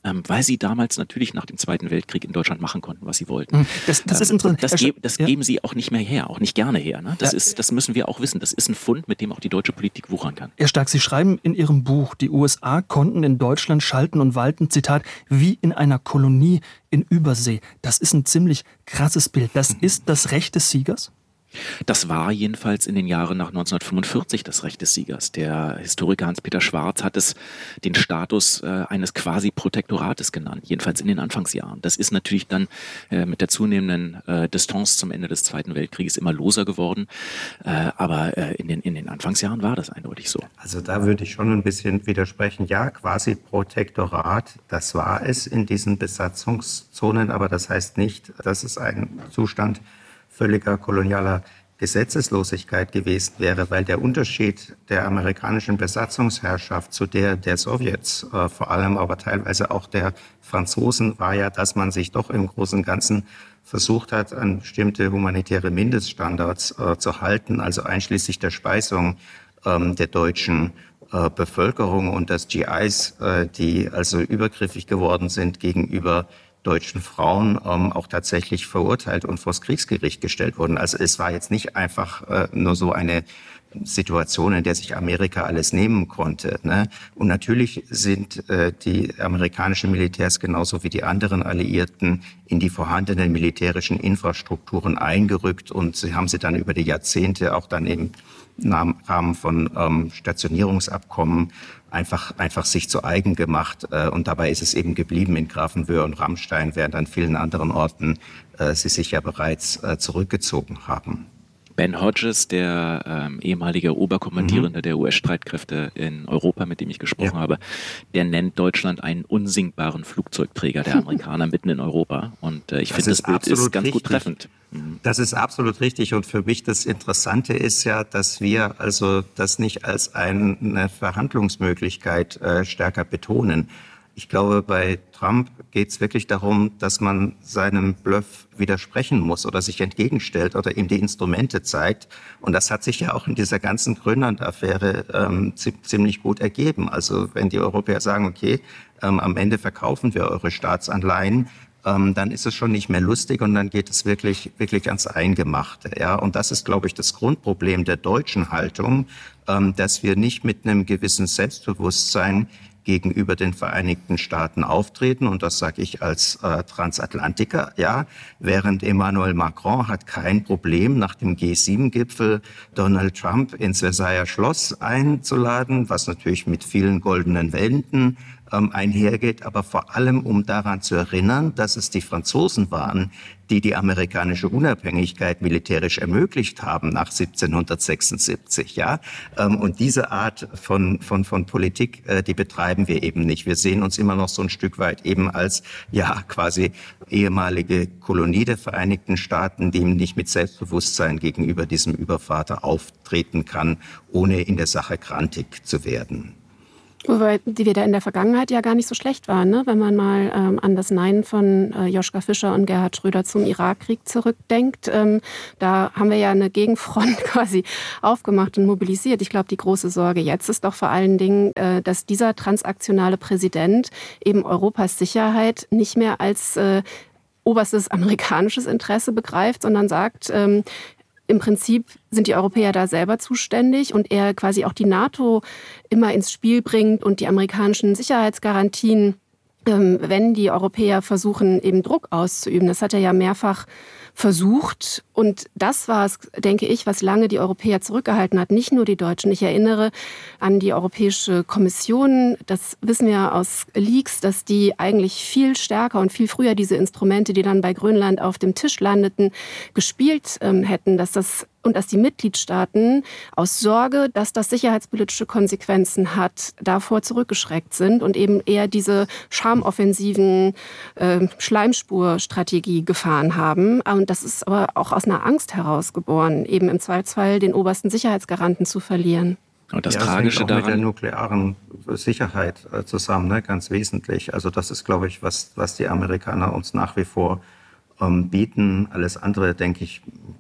I: ähm, weil sie damals natürlich nach dem Zweiten Weltkrieg in Deutschland machen konnten, was sie wollten.
E: Das, das ist
I: ähm,
E: interessant.
I: Das, ge das
E: ja.
I: geben sie auch nicht mehr her, auch nicht gerne her. Ne? Das,
E: ja.
I: ist, das müssen wir auch wissen. Das ist ein Fund, mit dem auch die deutsche Politik wuchern kann.
E: Herr Stark, Sie schreiben in Ihrem Buch, die U S A konnten in Deutschland schalten und walten, Zitat, wie in einer Kolonie in Übersee. Das ist ein ziemlich krasses Bild. Das ist das Recht des Siegers?
I: Das war jedenfalls in den Jahren nach neunzehnhundertfünfundvierzig das Recht des Siegers. Der Historiker Hans-Peter Schwarz hat es den Status äh, eines quasi Protektorates genannt, jedenfalls in den Anfangsjahren. Das ist natürlich dann äh, mit der zunehmenden äh, Distanz zum Ende des Zweiten Weltkrieges immer loser geworden. Äh, aber äh, in, den, in den Anfangsjahren war das eindeutig so.
J: Also da würde ich schon ein bisschen widersprechen. Ja, quasi Protektorat, das war es in diesen Besatzungszonen, aber das heißt nicht, dass es ein Zustand völliger kolonialer Gesetzeslosigkeit gewesen wäre, weil der Unterschied der amerikanischen Besatzungsherrschaft zu der der Sowjets, äh, vor allem aber teilweise auch der Franzosen, war ja, dass man sich doch im Großen und Ganzen versucht hat, an bestimmte humanitäre Mindeststandards äh, zu halten, also einschließlich der Speisung ähm, der deutschen äh, Bevölkerung und dass G Is, äh, die also übergriffig geworden sind gegenüber deutschen Frauen ähm, auch tatsächlich verurteilt und vors Kriegsgericht gestellt wurden. Also es war jetzt nicht einfach äh, nur so eine Situation, in der sich Amerika alles nehmen konnte. Ne? Und natürlich sind äh, die amerikanischen Militärs genauso wie die anderen Alliierten in die vorhandenen militärischen Infrastrukturen eingerückt und sie haben sie dann über die Jahrzehnte auch dann im Rahmen von ähm, Stationierungsabkommen einfach, einfach sich zu eigen gemacht. Äh, und dabei ist es eben geblieben in Grafenwöhr und Ramstein, während an vielen anderen Orten äh, sie sich ja bereits äh, zurückgezogen haben.
I: Ben Hodges, der ähm, ehemalige Oberkommandierende mhm. der U S-Streitkräfte in Europa, mit dem ich gesprochen ja. habe, der nennt Deutschland einen unsinkbaren Flugzeugträger der Amerikaner mitten in Europa. Und äh, ich finde, das Bild ist ganz
J: richtig.
I: gut treffend. Mhm.
J: Das ist absolut richtig. Und für mich das Interessante ist ja, dass wir also das nicht als eine Verhandlungsmöglichkeit äh, stärker betonen. Ich glaube, bei Trump geht es wirklich darum, dass man seinem Bluff widersprechen muss oder sich entgegenstellt oder ihm die Instrumente zeigt. Und das hat sich ja auch in dieser ganzen Grönland-Affäre ähm, ziemlich gut ergeben. Also wenn die Europäer sagen, okay, ähm, am Ende verkaufen wir eure Staatsanleihen, ähm, dann ist es schon nicht mehr lustig und dann geht es wirklich, wirklich ans Eingemachte. Ja? Und das ist, glaube ich, das Grundproblem der deutschen Haltung, ähm, dass wir nicht mit einem gewissen Selbstbewusstsein gegenüber den Vereinigten Staaten auftreten. Und das sage ich als äh, Transatlantiker, ja. Während Emmanuel Macron hat kein Problem, nach dem G sieben Gipfel Donald Trump ins Versailler Schloss einzuladen, was natürlich mit vielen goldenen Wänden ähm, einhergeht, aber vor allem, um daran zu erinnern, dass es die Franzosen waren, die die amerikanische Unabhängigkeit militärisch ermöglicht haben nach siebzehnhundertsechsundsiebzig, ja. Und diese Art von, von, von Politik, die betreiben wir eben nicht. Wir sehen uns immer noch so ein Stück weit eben als, ja, quasi ehemalige Kolonie der Vereinigten Staaten, die nicht mit Selbstbewusstsein gegenüber diesem Übervater auftreten kann, ohne in der Sache grantig zu werden.
K: Wobei die wir da in der Vergangenheit ja gar nicht so schlecht waren, ne? Wenn man mal ähm, an das Nein von äh, Joschka Fischer und Gerhard Schröder zum Irakkrieg zurückdenkt. Ähm, da haben wir ja eine Gegenfront quasi aufgemacht und mobilisiert. Ich glaube, die große Sorge jetzt ist doch vor allen Dingen, äh, dass dieser transaktionale Präsident eben Europas Sicherheit nicht mehr als äh, oberstes amerikanisches Interesse begreift, sondern sagt, ähm, im Prinzip sind die Europäer da selber zuständig und er quasi auch die NATO immer ins Spiel bringt und die amerikanischen Sicherheitsgarantien, ähm, wenn die Europäer versuchen, eben Druck auszuüben. Das hat er ja mehrfach versucht. Und das war es, denke ich, was lange die Europäer zurückgehalten hat, nicht nur die Deutschen. Ich erinnere an die Europäische Kommission, das wissen wir aus Leaks, dass die eigentlich viel stärker und viel früher diese Instrumente, die dann bei Grönland auf dem Tisch landeten, gespielt ähm, hätten, dass das und dass die Mitgliedstaaten aus Sorge, dass das sicherheitspolitische Konsequenzen hat, davor zurückgeschreckt sind und eben eher diese schamoffensiven äh, Schleimspurstrategie gefahren haben. Und das ist aber auch aus einer Angst heraus geboren, eben im Zweifelsfall den obersten Sicherheitsgaranten zu verlieren.
I: Und das
J: ja,
I: Tragische
J: hängt auch
I: daran
J: mit der nuklearen Sicherheit äh, zusammen, ne? Ganz wesentlich. Also das ist, glaube ich, was, was die Amerikaner uns nach wie vor ähm, bieten. Alles andere, denke ich,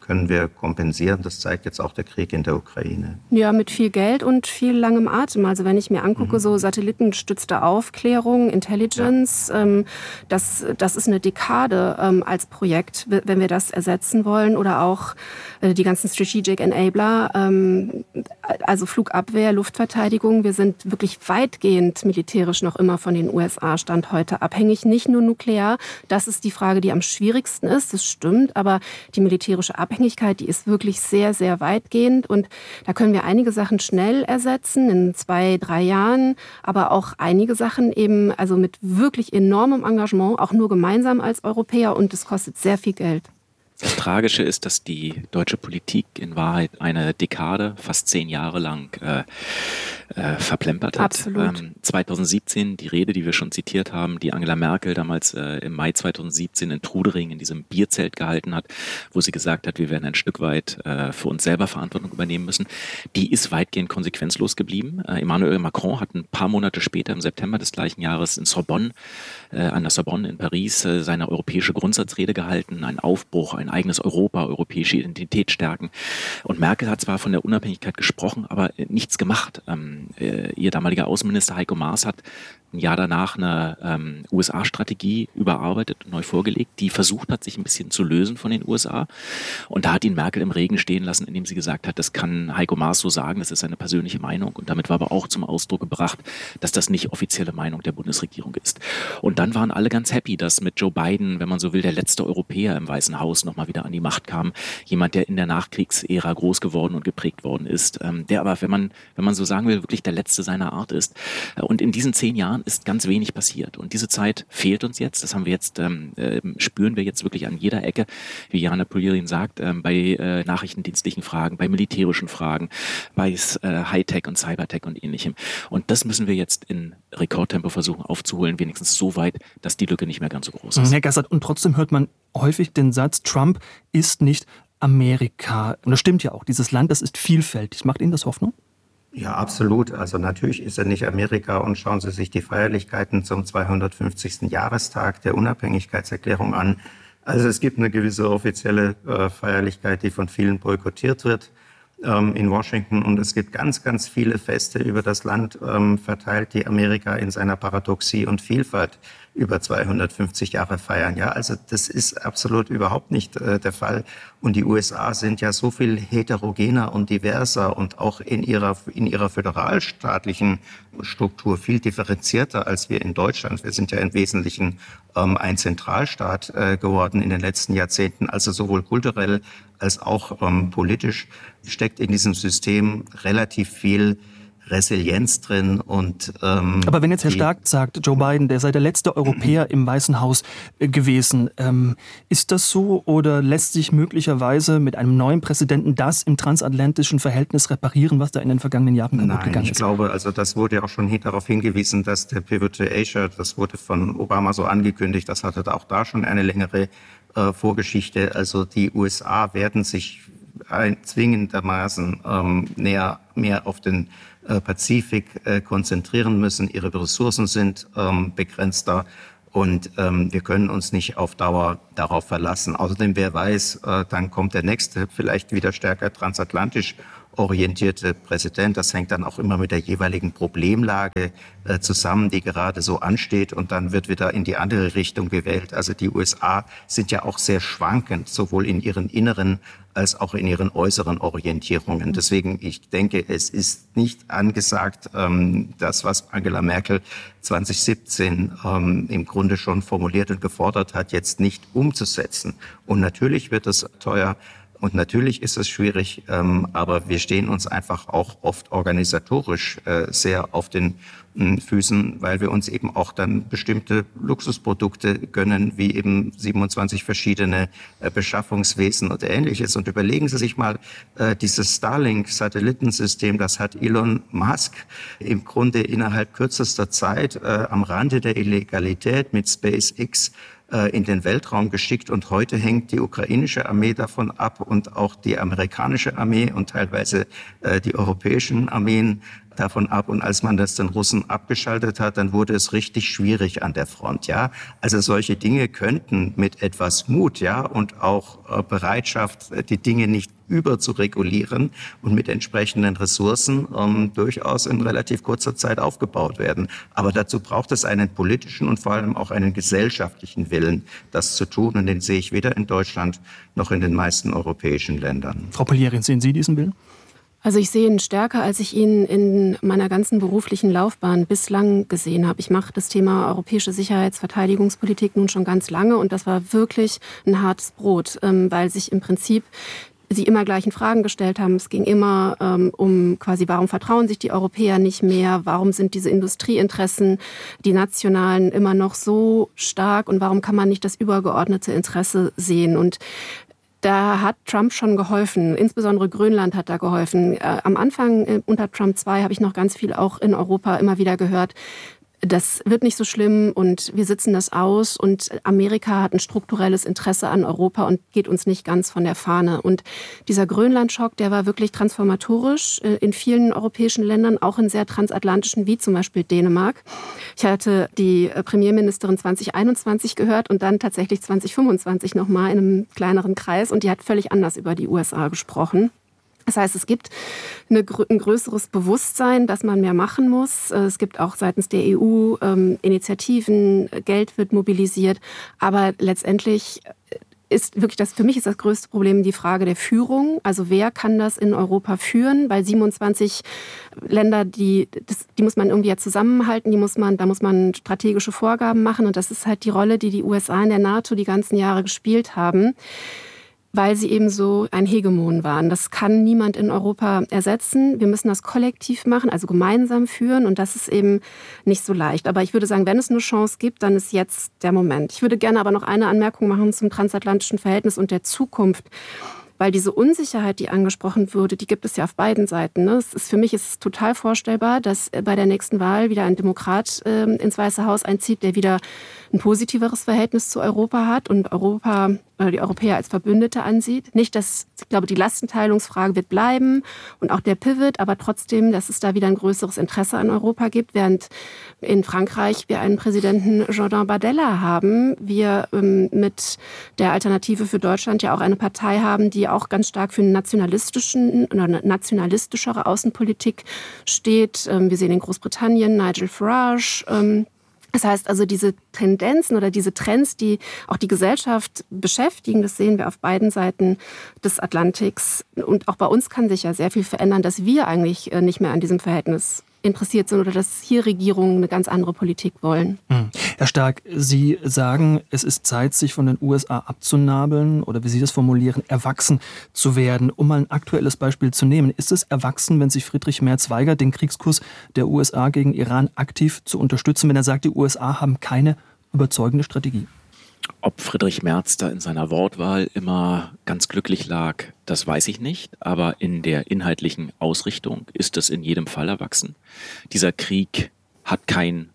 J: können wir kompensieren. Das zeigt jetzt auch der Krieg in der Ukraine.
K: Ja, mit viel Geld und viel langem Atem. Also wenn ich mir angucke, mhm. so satellitengestützte Aufklärung, Intelligence, ja. ähm, das, das ist eine Dekade ähm, als Projekt, wenn wir das ersetzen wollen. Oder auch äh, die ganzen Strategic Enabler, ähm, also Flugabwehr, Luftverteidigung. Wir sind wirklich weitgehend militärisch noch immer von den U S A Stand heute abhängig. Nicht nur nuklear, das ist die Frage, die am schwierigsten ist, das stimmt. Aber die militärische Abhängigkeit, die ist wirklich sehr, sehr weitgehend. Und da können wir einige Sachen schnell ersetzen, in zwei, drei Jahren. Aber auch einige Sachen eben also mit wirklich enormem Engagement, auch nur gemeinsam als Europäer. Und es kostet sehr viel Geld.
I: Das Tragische ist, dass die deutsche Politik in Wahrheit eine Dekade, fast zehn Jahre lang äh, äh, verplempert hat.
K: Absolut.
I: Ähm, zweitausendsiebzehn, die Rede, die wir schon zitiert haben, die Angela Merkel damals äh, im Mai zweitausendsiebzehn in Trudering in diesem Bierzelt gehalten hat, wo sie gesagt hat, wir werden ein Stück weit äh, für uns selber Verantwortung übernehmen müssen, die ist weitgehend konsequenzlos geblieben. Äh, Emmanuel Macron hat ein paar Monate später, im September des gleichen Jahres in Sorbonne, äh, an der Sorbonne in Paris, äh, seine europäische Grundsatzrede gehalten, ein Aufbruch, ein eigenes Europa, europäische Identität stärken. Und Merkel hat zwar von der Unabhängigkeit gesprochen, aber nichts gemacht. Ähm, äh, ihr damaliger Außenminister Heiko Maas hat ein Jahr danach eine ähm, U S A-Strategie überarbeitet und neu vorgelegt, die versucht hat, sich ein bisschen zu lösen von den U S A. Und da hat ihn Merkel im Regen stehen lassen, indem sie gesagt hat, das kann Heiko Maas so sagen, das ist seine persönliche Meinung. Und damit war aber auch zum Ausdruck gebracht, dass das nicht offizielle Meinung der Bundesregierung ist. Und dann waren alle ganz happy, dass mit Joe Biden, wenn man so will, der letzte Europäer im Weißen Haus nochmal wieder an die Macht kam. Jemand, der in der Nachkriegsära groß geworden und geprägt worden ist. Ähm, der aber, wenn man, wenn man so sagen will, wirklich der letzte seiner Art ist. Und in diesen zehn Jahren ist ganz wenig passiert. Und diese Zeit fehlt uns jetzt. Das haben wir jetzt, ähm, äh, spüren wir jetzt wirklich an jeder Ecke, wie Jana Polirin sagt, ähm, bei äh, nachrichtendienstlichen Fragen, bei militärischen Fragen, bei äh, Hightech und Cybertech und ähnlichem. Und das müssen wir jetzt in Rekordtempo versuchen aufzuholen, wenigstens so weit, dass die Lücke nicht mehr ganz so groß ist.
E: Herr Gassert, und trotzdem hört man häufig den Satz, Trump ist nicht Amerika. Und das stimmt ja auch. Dieses Land, das ist vielfältig. Macht Ihnen das Hoffnung?
J: Ja, absolut. Also natürlich ist er nicht Amerika und schauen Sie sich die Feierlichkeiten zum zweihundertfünfzigsten Jahrestag der Unabhängigkeitserklärung an. Also es gibt eine gewisse offizielle äh, Feierlichkeit, die von vielen boykottiert wird ähm, in Washington. Und es gibt ganz, ganz viele Feste über das Land ähm, verteilt, die Amerika in seiner Paradoxie und Vielfalt über zweihundertfünfzig Jahre feiern. Ja, also das ist absolut überhaupt nicht äh, der Fall. Und die U S A sind ja so viel heterogener und diverser und auch in ihrer, in ihrer föderalstaatlichen Struktur viel differenzierter als wir in Deutschland. Wir sind ja im Wesentlichen ähm, ein Zentralstaat äh, geworden in den letzten Jahrzehnten. Also sowohl kulturell als auch ähm, politisch steckt in diesem System relativ viel Resilienz drin. Und, ähm,
E: aber wenn jetzt Herr Stark sagt, Joe Biden, der sei der letzte Europäer im Weißen Haus äh, gewesen, ähm, ist das so oder lässt sich möglicherweise mit einem neuen Präsidenten das im transatlantischen Verhältnis reparieren, was da in den vergangenen Jahren kaputt
J: Nein,
E: gegangen ist?
J: Ich glaube, also das wurde ja auch schon darauf hingewiesen, dass der Pivot to Asia, das wurde von Obama so angekündigt, das hatte auch da schon eine längere äh, Vorgeschichte. Also die U S A werden sich ein, zwingendermaßen ähm, näher mehr auf den äh, Pazifik äh, konzentrieren müssen. Ihre Ressourcen sind ähm, begrenzter und ähm, wir können uns nicht auf Dauer darauf verlassen. Außerdem, wer weiß, äh, dann kommt der nächste, vielleicht wieder stärker transatlantisch orientierte Präsident. Das hängt dann auch immer mit der jeweiligen Problemlage äh, zusammen, die gerade so ansteht. Und dann wird wieder in die andere Richtung gewählt. Also die U S A sind ja auch sehr schwankend, sowohl in ihren inneren als auch in ihren äußeren Orientierungen. Deswegen, ich denke, es ist nicht angesagt, ähm, das, was Angela Merkel zwanzig siebzehn ähm, im Grunde schon formuliert und gefordert hat, jetzt nicht umzusetzen. Und natürlich wird es teuer. Und natürlich ist es schwierig, ähm, aber wir stehen uns einfach auch oft organisatorisch äh, sehr auf den äh, Füßen, weil wir uns eben auch dann bestimmte Luxusprodukte gönnen, wie eben siebenundzwanzig verschiedene äh, Beschaffungswesen und Ähnliches. Und überlegen Sie sich mal, äh, dieses Starlink-Satellitensystem, das hat Elon Musk im Grunde innerhalb kürzester Zeit äh, am Rande der Illegalität mit SpaceX äh, in den Weltraum geschickt und heute hängt die ukrainische Armee davon ab und auch die amerikanische Armee und teilweise äh, die europäischen Armeen davon ab. Und als man das den Russen abgeschaltet hat, dann wurde es richtig schwierig an der Front, ja. Also solche Dinge könnten mit etwas Mut, ja, und auch äh, Bereitschaft, die Dinge nicht überzuregulieren und mit entsprechenden Ressourcen ähm, durchaus in relativ kurzer Zeit aufgebaut werden. Aber dazu braucht es einen politischen und vor allem auch einen gesellschaftlichen Willen, das zu tun. Und den sehe ich weder in Deutschland noch in den meisten europäischen Ländern.
E: Frau Polierin, sehen Sie diesen Willen?
K: Also ich sehe ihn stärker, als ich ihn in meiner ganzen beruflichen Laufbahn bislang gesehen habe. Ich mache das Thema europäische Sicherheits-, Verteidigungspolitik nun schon ganz lange und das war wirklich ein hartes Brot, weil sich im Prinzip sie immer gleichen Fragen gestellt haben. Es ging immer ähm, um quasi, warum vertrauen sich die Europäer nicht mehr? Warum sind diese Industrieinteressen, die nationalen, immer noch so stark? Und warum kann man nicht das übergeordnete Interesse sehen? Und da hat Trump schon geholfen, insbesondere Grönland hat da geholfen. Äh, am Anfang äh, unter Trump zwei habe ich noch ganz viel auch in Europa immer wieder gehört, das wird nicht so schlimm und wir sitzen das aus und Amerika hat ein strukturelles Interesse an Europa und geht uns nicht ganz von der Fahne. Und dieser Grönland-Schock, der war wirklich transformatorisch in vielen europäischen Ländern, auch in sehr transatlantischen, wie zum Beispiel Dänemark. Ich hatte die Premierministerin zwanzig einundzwanzig gehört und dann tatsächlich zwanzig fünfundzwanzig nochmal in einem kleineren Kreis und die hat völlig anders über die U S A gesprochen. Das heißt, es gibt eine, ein größeres Bewusstsein, dass man mehr machen muss. Es gibt auch seitens der E U ähm, Initiativen, Geld wird mobilisiert. Aber letztendlich ist wirklich das, für mich ist das größte Problem die Frage der Führung. Also wer kann das in Europa führen? Weil siebenundzwanzig Länder, die, das, die muss man irgendwie ja zusammenhalten, die muss man, da muss man strategische Vorgaben machen. Und das ist halt die Rolle, die die U S A in der NATO die ganzen Jahre gespielt haben, weil sie eben so ein Hegemon waren. Das kann niemand in Europa ersetzen. Wir müssen das kollektiv machen, also gemeinsam führen und das ist eben nicht so leicht. Aber ich würde sagen, wenn es eine Chance gibt, dann ist jetzt der Moment. Ich würde gerne aber noch eine Anmerkung machen zum transatlantischen Verhältnis und der Zukunft. Weil diese Unsicherheit, die angesprochen wurde, die gibt es ja auf beiden Seiten. Ne? Es ist, für mich ist es total vorstellbar, dass bei der nächsten Wahl wieder ein Demokrat äh, ins Weiße Haus einzieht, der wieder ein positiveres Verhältnis zu Europa hat und Europa oder die Europäer als Verbündete ansieht. Nicht, dass, ich glaube, die Lastenteilungsfrage wird bleiben und auch der Pivot, aber trotzdem, dass es da wieder ein größeres Interesse an Europa gibt, während in Frankreich wir einen Präsidenten Jordan Bardella haben, wir ähm, mit der Alternative für Deutschland ja auch eine Partei haben, die auch ganz stark für eine nationalistischen oder eine nationalistischere Außenpolitik steht. Ähm, wir sehen in Großbritannien Nigel Farage. Ähm, Das heißt also, diese Tendenzen oder diese Trends, die auch die Gesellschaft beschäftigen, das sehen wir auf beiden Seiten des Atlantiks. Und auch bei uns kann sich ja sehr viel verändern, dass wir eigentlich nicht mehr an diesem Verhältnis interessiert sind oder dass hier Regierungen eine ganz andere Politik wollen.
E: Hm. Herr Stark, Sie sagen, es ist Zeit, sich von den U S A abzunabeln oder wie Sie das formulieren, erwachsen zu werden. Um mal ein aktuelles Beispiel zu nehmen, ist es erwachsen, wenn sich Friedrich Merz weigert, den Kriegskurs der U S A gegen Iran aktiv zu unterstützen, wenn er sagt, die U S A haben keine überzeugende Strategie?
I: Ob Friedrich Merz da in seiner Wortwahl immer ganz glücklich lag, das weiß ich nicht. Aber in der inhaltlichen Ausrichtung ist es in jedem Fall erwachsen. Dieser Krieg hat kein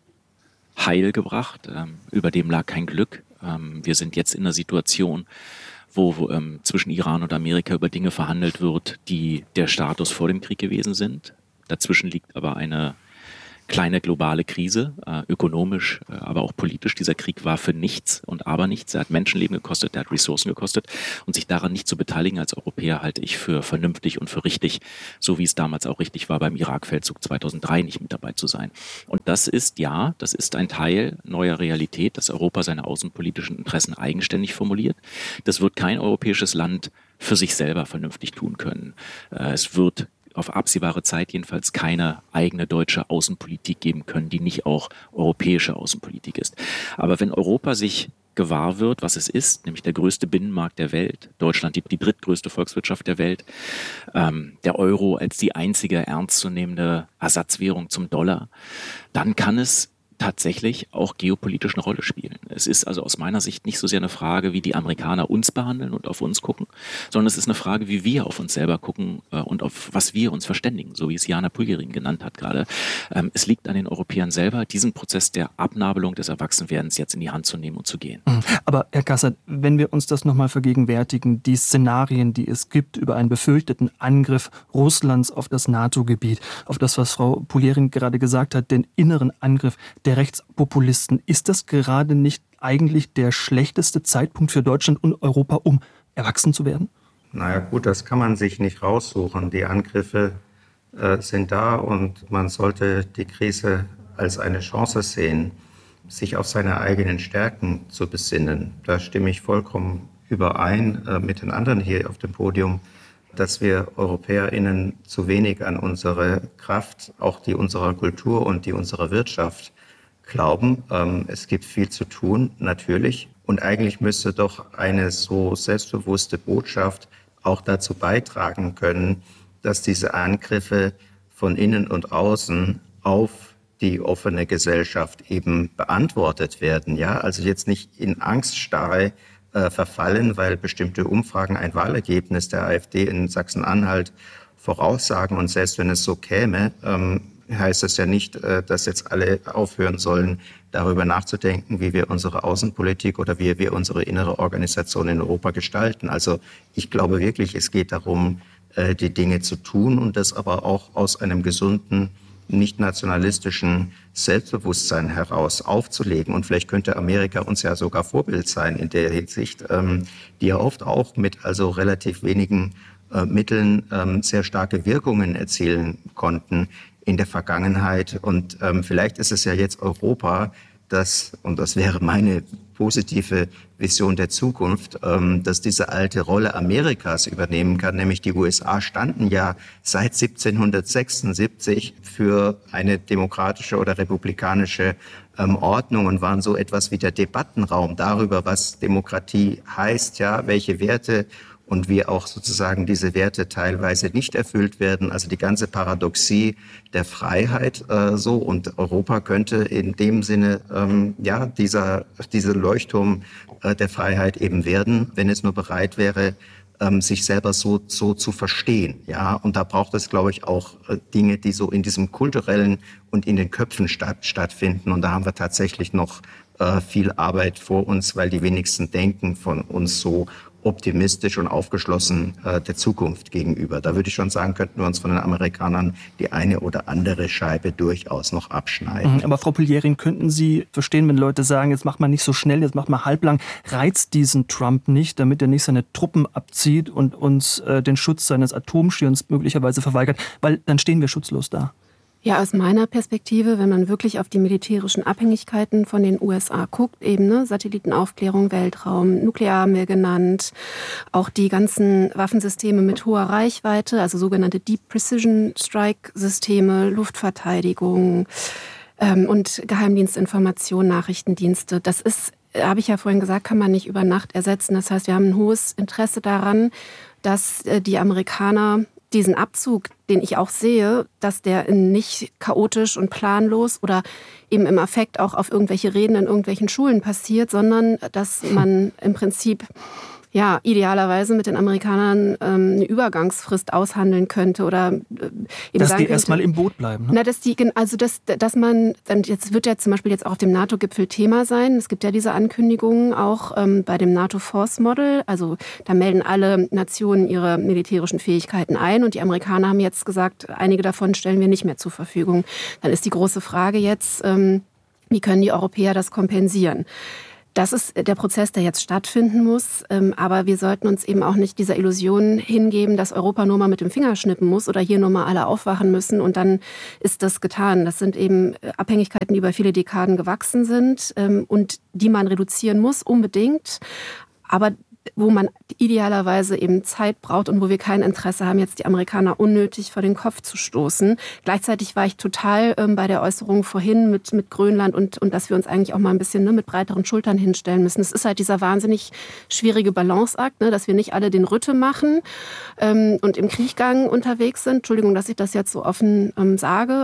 I: Heil gebracht, ähm, über dem lag kein Glück. Ähm, wir sind jetzt in einer Situation, wo, wo ähm, zwischen Iran und Amerika über Dinge verhandelt wird, die der Status vor dem Krieg gewesen sind. Dazwischen liegt aber eine kleine globale Krise, äh, ökonomisch, äh, aber auch politisch. Dieser Krieg war für nichts und aber nichts. Er hat Menschenleben gekostet, er hat Ressourcen gekostet. Und sich daran nicht zu beteiligen als Europäer halte ich für vernünftig und für richtig, so wie es damals auch richtig war, beim Irakfeldzug zweitausenddrei nicht mit dabei zu sein. Und das ist, ja, das ist ein Teil neuer Realität, dass Europa seine außenpolitischen Interessen eigenständig formuliert. Das wird kein europäisches Land für sich selber vernünftig tun können. Äh, es wird auf absehbare Zeit jedenfalls keine eigene deutsche Außenpolitik geben können, die nicht auch europäische Außenpolitik ist. Aber wenn Europa sich gewahr wird, was es ist, nämlich der größte Binnenmarkt der Welt, Deutschland die, die drittgrößte Volkswirtschaft der Welt, ähm, der Euro als die einzige ernstzunehmende Ersatzwährung zum Dollar, dann kann es tatsächlich auch geopolitisch eine Rolle spielen. Es ist also aus meiner Sicht nicht so sehr eine Frage, wie die Amerikaner uns behandeln und auf uns gucken, sondern es ist eine Frage, wie wir auf uns selber gucken äh, und auf was wir uns verständigen, so wie es Jana Pulgerin genannt hat gerade. Ähm, es liegt an den Europäern selber, diesen Prozess der Abnabelung des Erwachsenwerdens jetzt in die Hand zu nehmen und zu gehen.
E: Aber Herr Gassert, wenn wir uns das nochmal vergegenwärtigen, die Szenarien, die es gibt über einen befürchteten Angriff Russlands auf das NATO-Gebiet, auf das, was Frau Pulgerin gerade gesagt hat, den inneren Angriff der Rechtspopulisten, ist das gerade nicht eigentlich der schlechteste Zeitpunkt für Deutschland und Europa, um erwachsen zu werden?
J: Naja gut, das kann man sich nicht raussuchen. Die Angriffe äh, sind da und man sollte die Krise als eine Chance sehen, sich auf seine eigenen Stärken zu besinnen. Da stimme ich vollkommen überein äh, mit den anderen hier auf dem Podium, dass wir EuropäerInnen zu wenig an unsere Kraft, auch die unserer Kultur und die unserer Wirtschaft glauben. Ähm, es gibt viel zu tun, natürlich. Und eigentlich müsste doch eine so selbstbewusste Botschaft auch dazu beitragen können, dass diese Angriffe von innen und außen auf die offene Gesellschaft eben beantwortet werden. Ja, also jetzt nicht in Angststarre äh, verfallen, weil bestimmte Umfragen ein Wahlergebnis der AfD in Sachsen-Anhalt voraussagen. Und selbst wenn es so käme, ähm, heißt das ja nicht, äh, dass jetzt alle aufhören sollen, darüber nachzudenken, wie wir unsere Außenpolitik oder wie wir unsere innere Organisation in Europa gestalten. Also ich glaube wirklich, es geht darum, äh, die Dinge zu tun und das aber auch aus einem gesunden, nicht nationalistischen Selbstbewusstsein heraus aufzulegen. Und vielleicht könnte Amerika uns ja sogar Vorbild sein in der Hinsicht, ähm, die ja oft auch mit also relativ wenigen äh, Mitteln ähm, sehr starke Wirkungen erzielen konnten in der Vergangenheit. Und ähm, vielleicht ist es ja jetzt Europa, das, und das wäre meine positive Vision der Zukunft, ähm, dass diese alte Rolle Amerikas übernehmen kann. Nämlich die U S A standen ja seit siebzehnhundertsechsundsiebzig für eine demokratische oder republikanische ähm, Ordnung und waren so etwas wie der Debattenraum darüber, was Demokratie heißt, ja, welche Werte und wie auch sozusagen diese Werte teilweise nicht erfüllt werden. Also die ganze Paradoxie der Freiheit äh, so. Und Europa könnte in dem Sinne ähm, ja dieser diese Leuchtturm äh, der Freiheit eben werden, wenn es nur bereit wäre, ähm, sich selber so so zu verstehen. Ja, und da braucht es, glaube ich, auch äh, Dinge, die so in diesem kulturellen und in den Köpfen statt, stattfinden. Und da haben wir tatsächlich noch äh, viel Arbeit vor uns, weil die wenigsten denken von uns so optimistisch und aufgeschlossen äh, der Zukunft gegenüber. Da würde ich schon sagen, könnten wir uns von den Amerikanern die eine oder andere Scheibe durchaus noch abschneiden.
E: Aber Frau Pulgerin, könnten Sie verstehen, wenn Leute sagen, jetzt macht man nicht so schnell, jetzt macht man halblang, reizt diesen Trump nicht, damit er nicht seine Truppen abzieht und uns äh, den Schutz seines Atomschirms möglicherweise verweigert, weil dann stehen wir schutzlos da.
K: Ja, aus meiner Perspektive, wenn man wirklich auf die militärischen Abhängigkeiten von den U S A guckt, eben ne, Satellitenaufklärung, Weltraum, Nuklear haben wir genannt, auch die ganzen Waffensysteme mit hoher Reichweite, also sogenannte Deep Precision Strike Systeme, Luftverteidigung ähm, und Geheimdienstinformation, Nachrichtendienste. Das ist, habe ich ja vorhin gesagt, kann man nicht über Nacht ersetzen. Das heißt, wir haben ein hohes Interesse daran, dass äh, die Amerikaner diesen Abzug, den ich auch sehe, dass der nicht chaotisch und planlos oder eben im Affekt auch auf irgendwelche Reden in irgendwelchen Schulen passiert, sondern dass man im Prinzip ja idealerweise mit den Amerikanern ähm, eine Übergangsfrist aushandeln könnte oder äh, eben
E: dass die erstmal im Boot bleiben. Ne?
K: Na, dass die, also dass, dass man, jetzt wird ja zum Beispiel jetzt auch auf dem NATO-Gipfel Thema sein. Es gibt ja diese Ankündigungen auch ähm, bei dem NATO-Force-Model. Also da melden alle Nationen ihre militärischen Fähigkeiten ein und die Amerikaner haben jetzt gesagt, einige davon stellen wir nicht mehr zur Verfügung. Dann ist die große Frage jetzt, ähm, wie können die Europäer das kompensieren? Das ist der Prozess, der jetzt stattfinden muss. Aber wir sollten uns eben auch nicht dieser Illusion hingeben, dass Europa nur mal mit dem Finger schnippen muss oder hier nur mal alle aufwachen müssen und dann ist das getan. Das sind eben Abhängigkeiten, die über viele Dekaden gewachsen sind und die man reduzieren muss, unbedingt. Aber wo man idealerweise eben Zeit braucht und wo wir kein Interesse haben, jetzt die Amerikaner unnötig vor den Kopf zu stoßen. Gleichzeitig war ich total ähm, bei der Äußerung vorhin mit, mit Grönland und, und dass wir uns eigentlich auch mal ein bisschen ne, mit breiteren Schultern hinstellen müssen. Es ist halt dieser wahnsinnig schwierige Balanceakt, ne, dass wir nicht alle den Rütte machen ähm, und im Krieggang unterwegs sind. Entschuldigung, dass ich das jetzt so offen ähm, sage.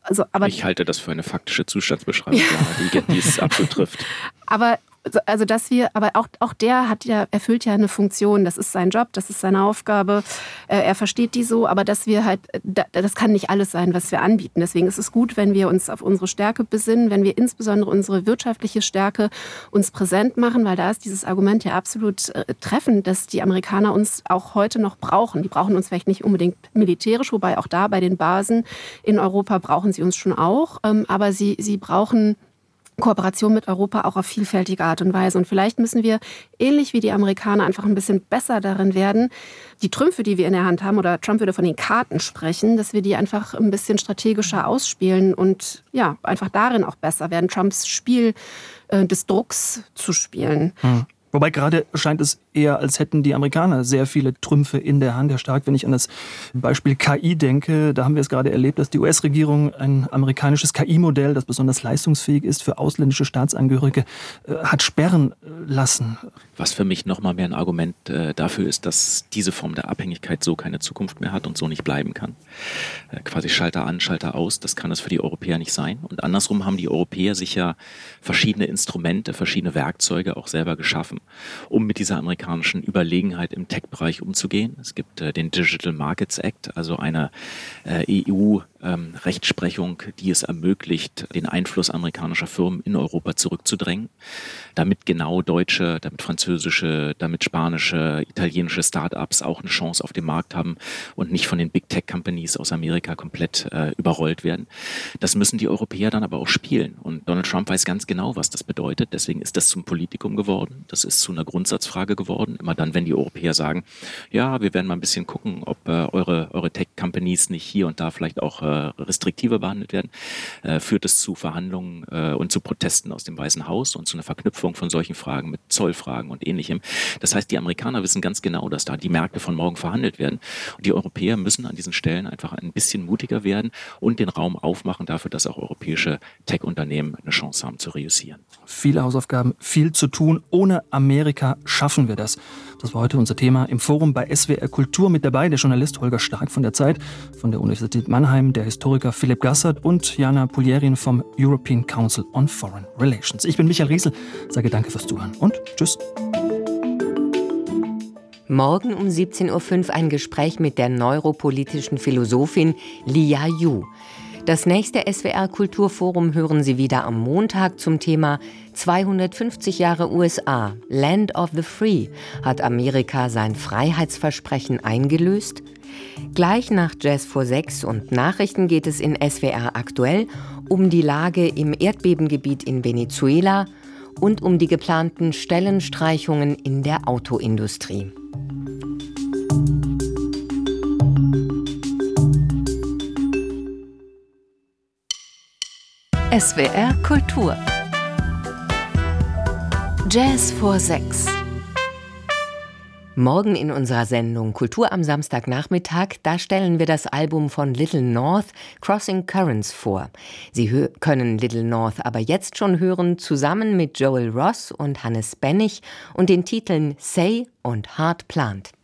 K: Also, aber
I: ich halte das für eine faktische Zustandsbeschreibung, ja, die, die es absolut trifft.
K: Aber also dass wir, aber auch, auch der hat ja, erfüllt ja eine Funktion, das ist sein Job, das ist seine Aufgabe, er versteht die so, aber dass wir halt, das kann nicht alles sein, was wir anbieten. Deswegen ist es gut, wenn wir uns auf unsere Stärke besinnen, wenn wir insbesondere unsere wirtschaftliche Stärke uns präsent machen, weil da ist dieses Argument ja absolut treffend, dass die Amerikaner uns auch heute noch brauchen. Die brauchen uns vielleicht nicht unbedingt militärisch, wobei auch da bei den Basen in Europa brauchen sie uns schon auch, aber sie, sie brauchen Kooperation mit Europa auch auf vielfältige Art und Weise. Und vielleicht müssen wir, ähnlich wie die Amerikaner, einfach ein bisschen besser darin werden, die Trümpfe, die wir in der Hand haben, oder Trump würde von den Karten sprechen, dass wir die einfach ein bisschen strategischer ausspielen und ja, einfach darin auch besser werden, Trumps Spiel äh, des Drucks zu spielen.
E: Hm. Wobei gerade scheint es eher, als hätten die Amerikaner sehr viele Trümpfe in der Hand. Herr Stark, wenn ich an das Beispiel K I denke, da haben wir es gerade erlebt, dass die U S-Regierung ein amerikanisches K I-Modell, das besonders leistungsfähig ist für ausländische Staatsangehörige, hat sperren lassen.
I: Was für mich noch mal mehr ein Argument äh, dafür ist, dass diese Form der Abhängigkeit so keine Zukunft mehr hat und so nicht bleiben kann. Äh, quasi Schalter an, Schalter aus, das kann es für die Europäer nicht sein. Und andersrum haben die Europäer sich ja verschiedene Instrumente, verschiedene Werkzeuge auch selber geschaffen, um mit dieser amerikanischen Überlegenheit im Tech-Bereich umzugehen. Es gibt äh, den Digital Markets Act, also eine äh, E U-Rechtsprechung, ähm, die es ermöglicht, den Einfluss amerikanischer Firmen in Europa zurückzudrängen, damit genau deutsche, damit französische, damit spanische, italienische Start-ups auch eine Chance auf dem Markt haben und nicht von den Big Tech-Companies aus Amerika komplett äh, überrollt werden. Das müssen die Europäer dann aber auch spielen. Und Donald Trump weiß ganz genau, was das bedeutet. Deswegen ist das zum Politikum geworden. Das ist zu einer Grundsatzfrage geworden. Immer dann, wenn die Europäer sagen, ja, wir werden mal ein bisschen gucken, ob äh, eure, eure Tech-Companies nicht hier und da vielleicht auch äh, restriktiver behandelt werden, äh, führt es zu Verhandlungen äh, und zu Protesten aus dem Weißen Haus und zu einer Verknüpfung von solchen Fragen mit Zollfragen und Ähnlichem. Das heißt, die Amerikaner wissen ganz genau, dass da die Märkte von morgen verhandelt werden. Und die Europäer müssen an diesen Stellen einfach ein bisschen mutiger werden und den Raum aufmachen dafür, dass auch europäische Tech-Unternehmen eine Chance haben zu reüssieren.
E: Viele Hausaufgaben, viel zu tun. Ohne Amerika schaffen wir das. Das war heute unser Thema im Forum bei S W R Kultur. Mit dabei der Journalist Holger Stark von der Zeit, von der Universität Mannheim, der Historiker Philipp Gassert und Jana Pulierin vom European Council on Foreign Relations. Ich bin Michael Riesel, sage danke fürs Zuhören und tschüss.
G: Morgen um siebzehn Uhr fünf ein Gespräch mit der neuropolitischen Philosophin Lia Yu. Das nächste S W R Kulturforum hören Sie wieder am Montag zum Thema zweihundertfünfzig Jahre U S A, Land of the Free. Hat Amerika sein Freiheitsversprechen eingelöst? Gleich nach Jazz vor sechs und Nachrichten geht es in S W R aktuell um die Lage im Erdbebengebiet in Venezuela und um die geplanten Stellenstreichungen in der Autoindustrie.
C: S W R Kultur. Jazz vor sechs.
G: Morgen in unserer Sendung Kultur am Samstagnachmittag, da stellen wir das Album von Little North, Crossing Currents, vor. Sie hö- können Little North aber jetzt schon hören, zusammen mit Joel Ross und Hannes Bennig und den Titeln Say und Heart Plant.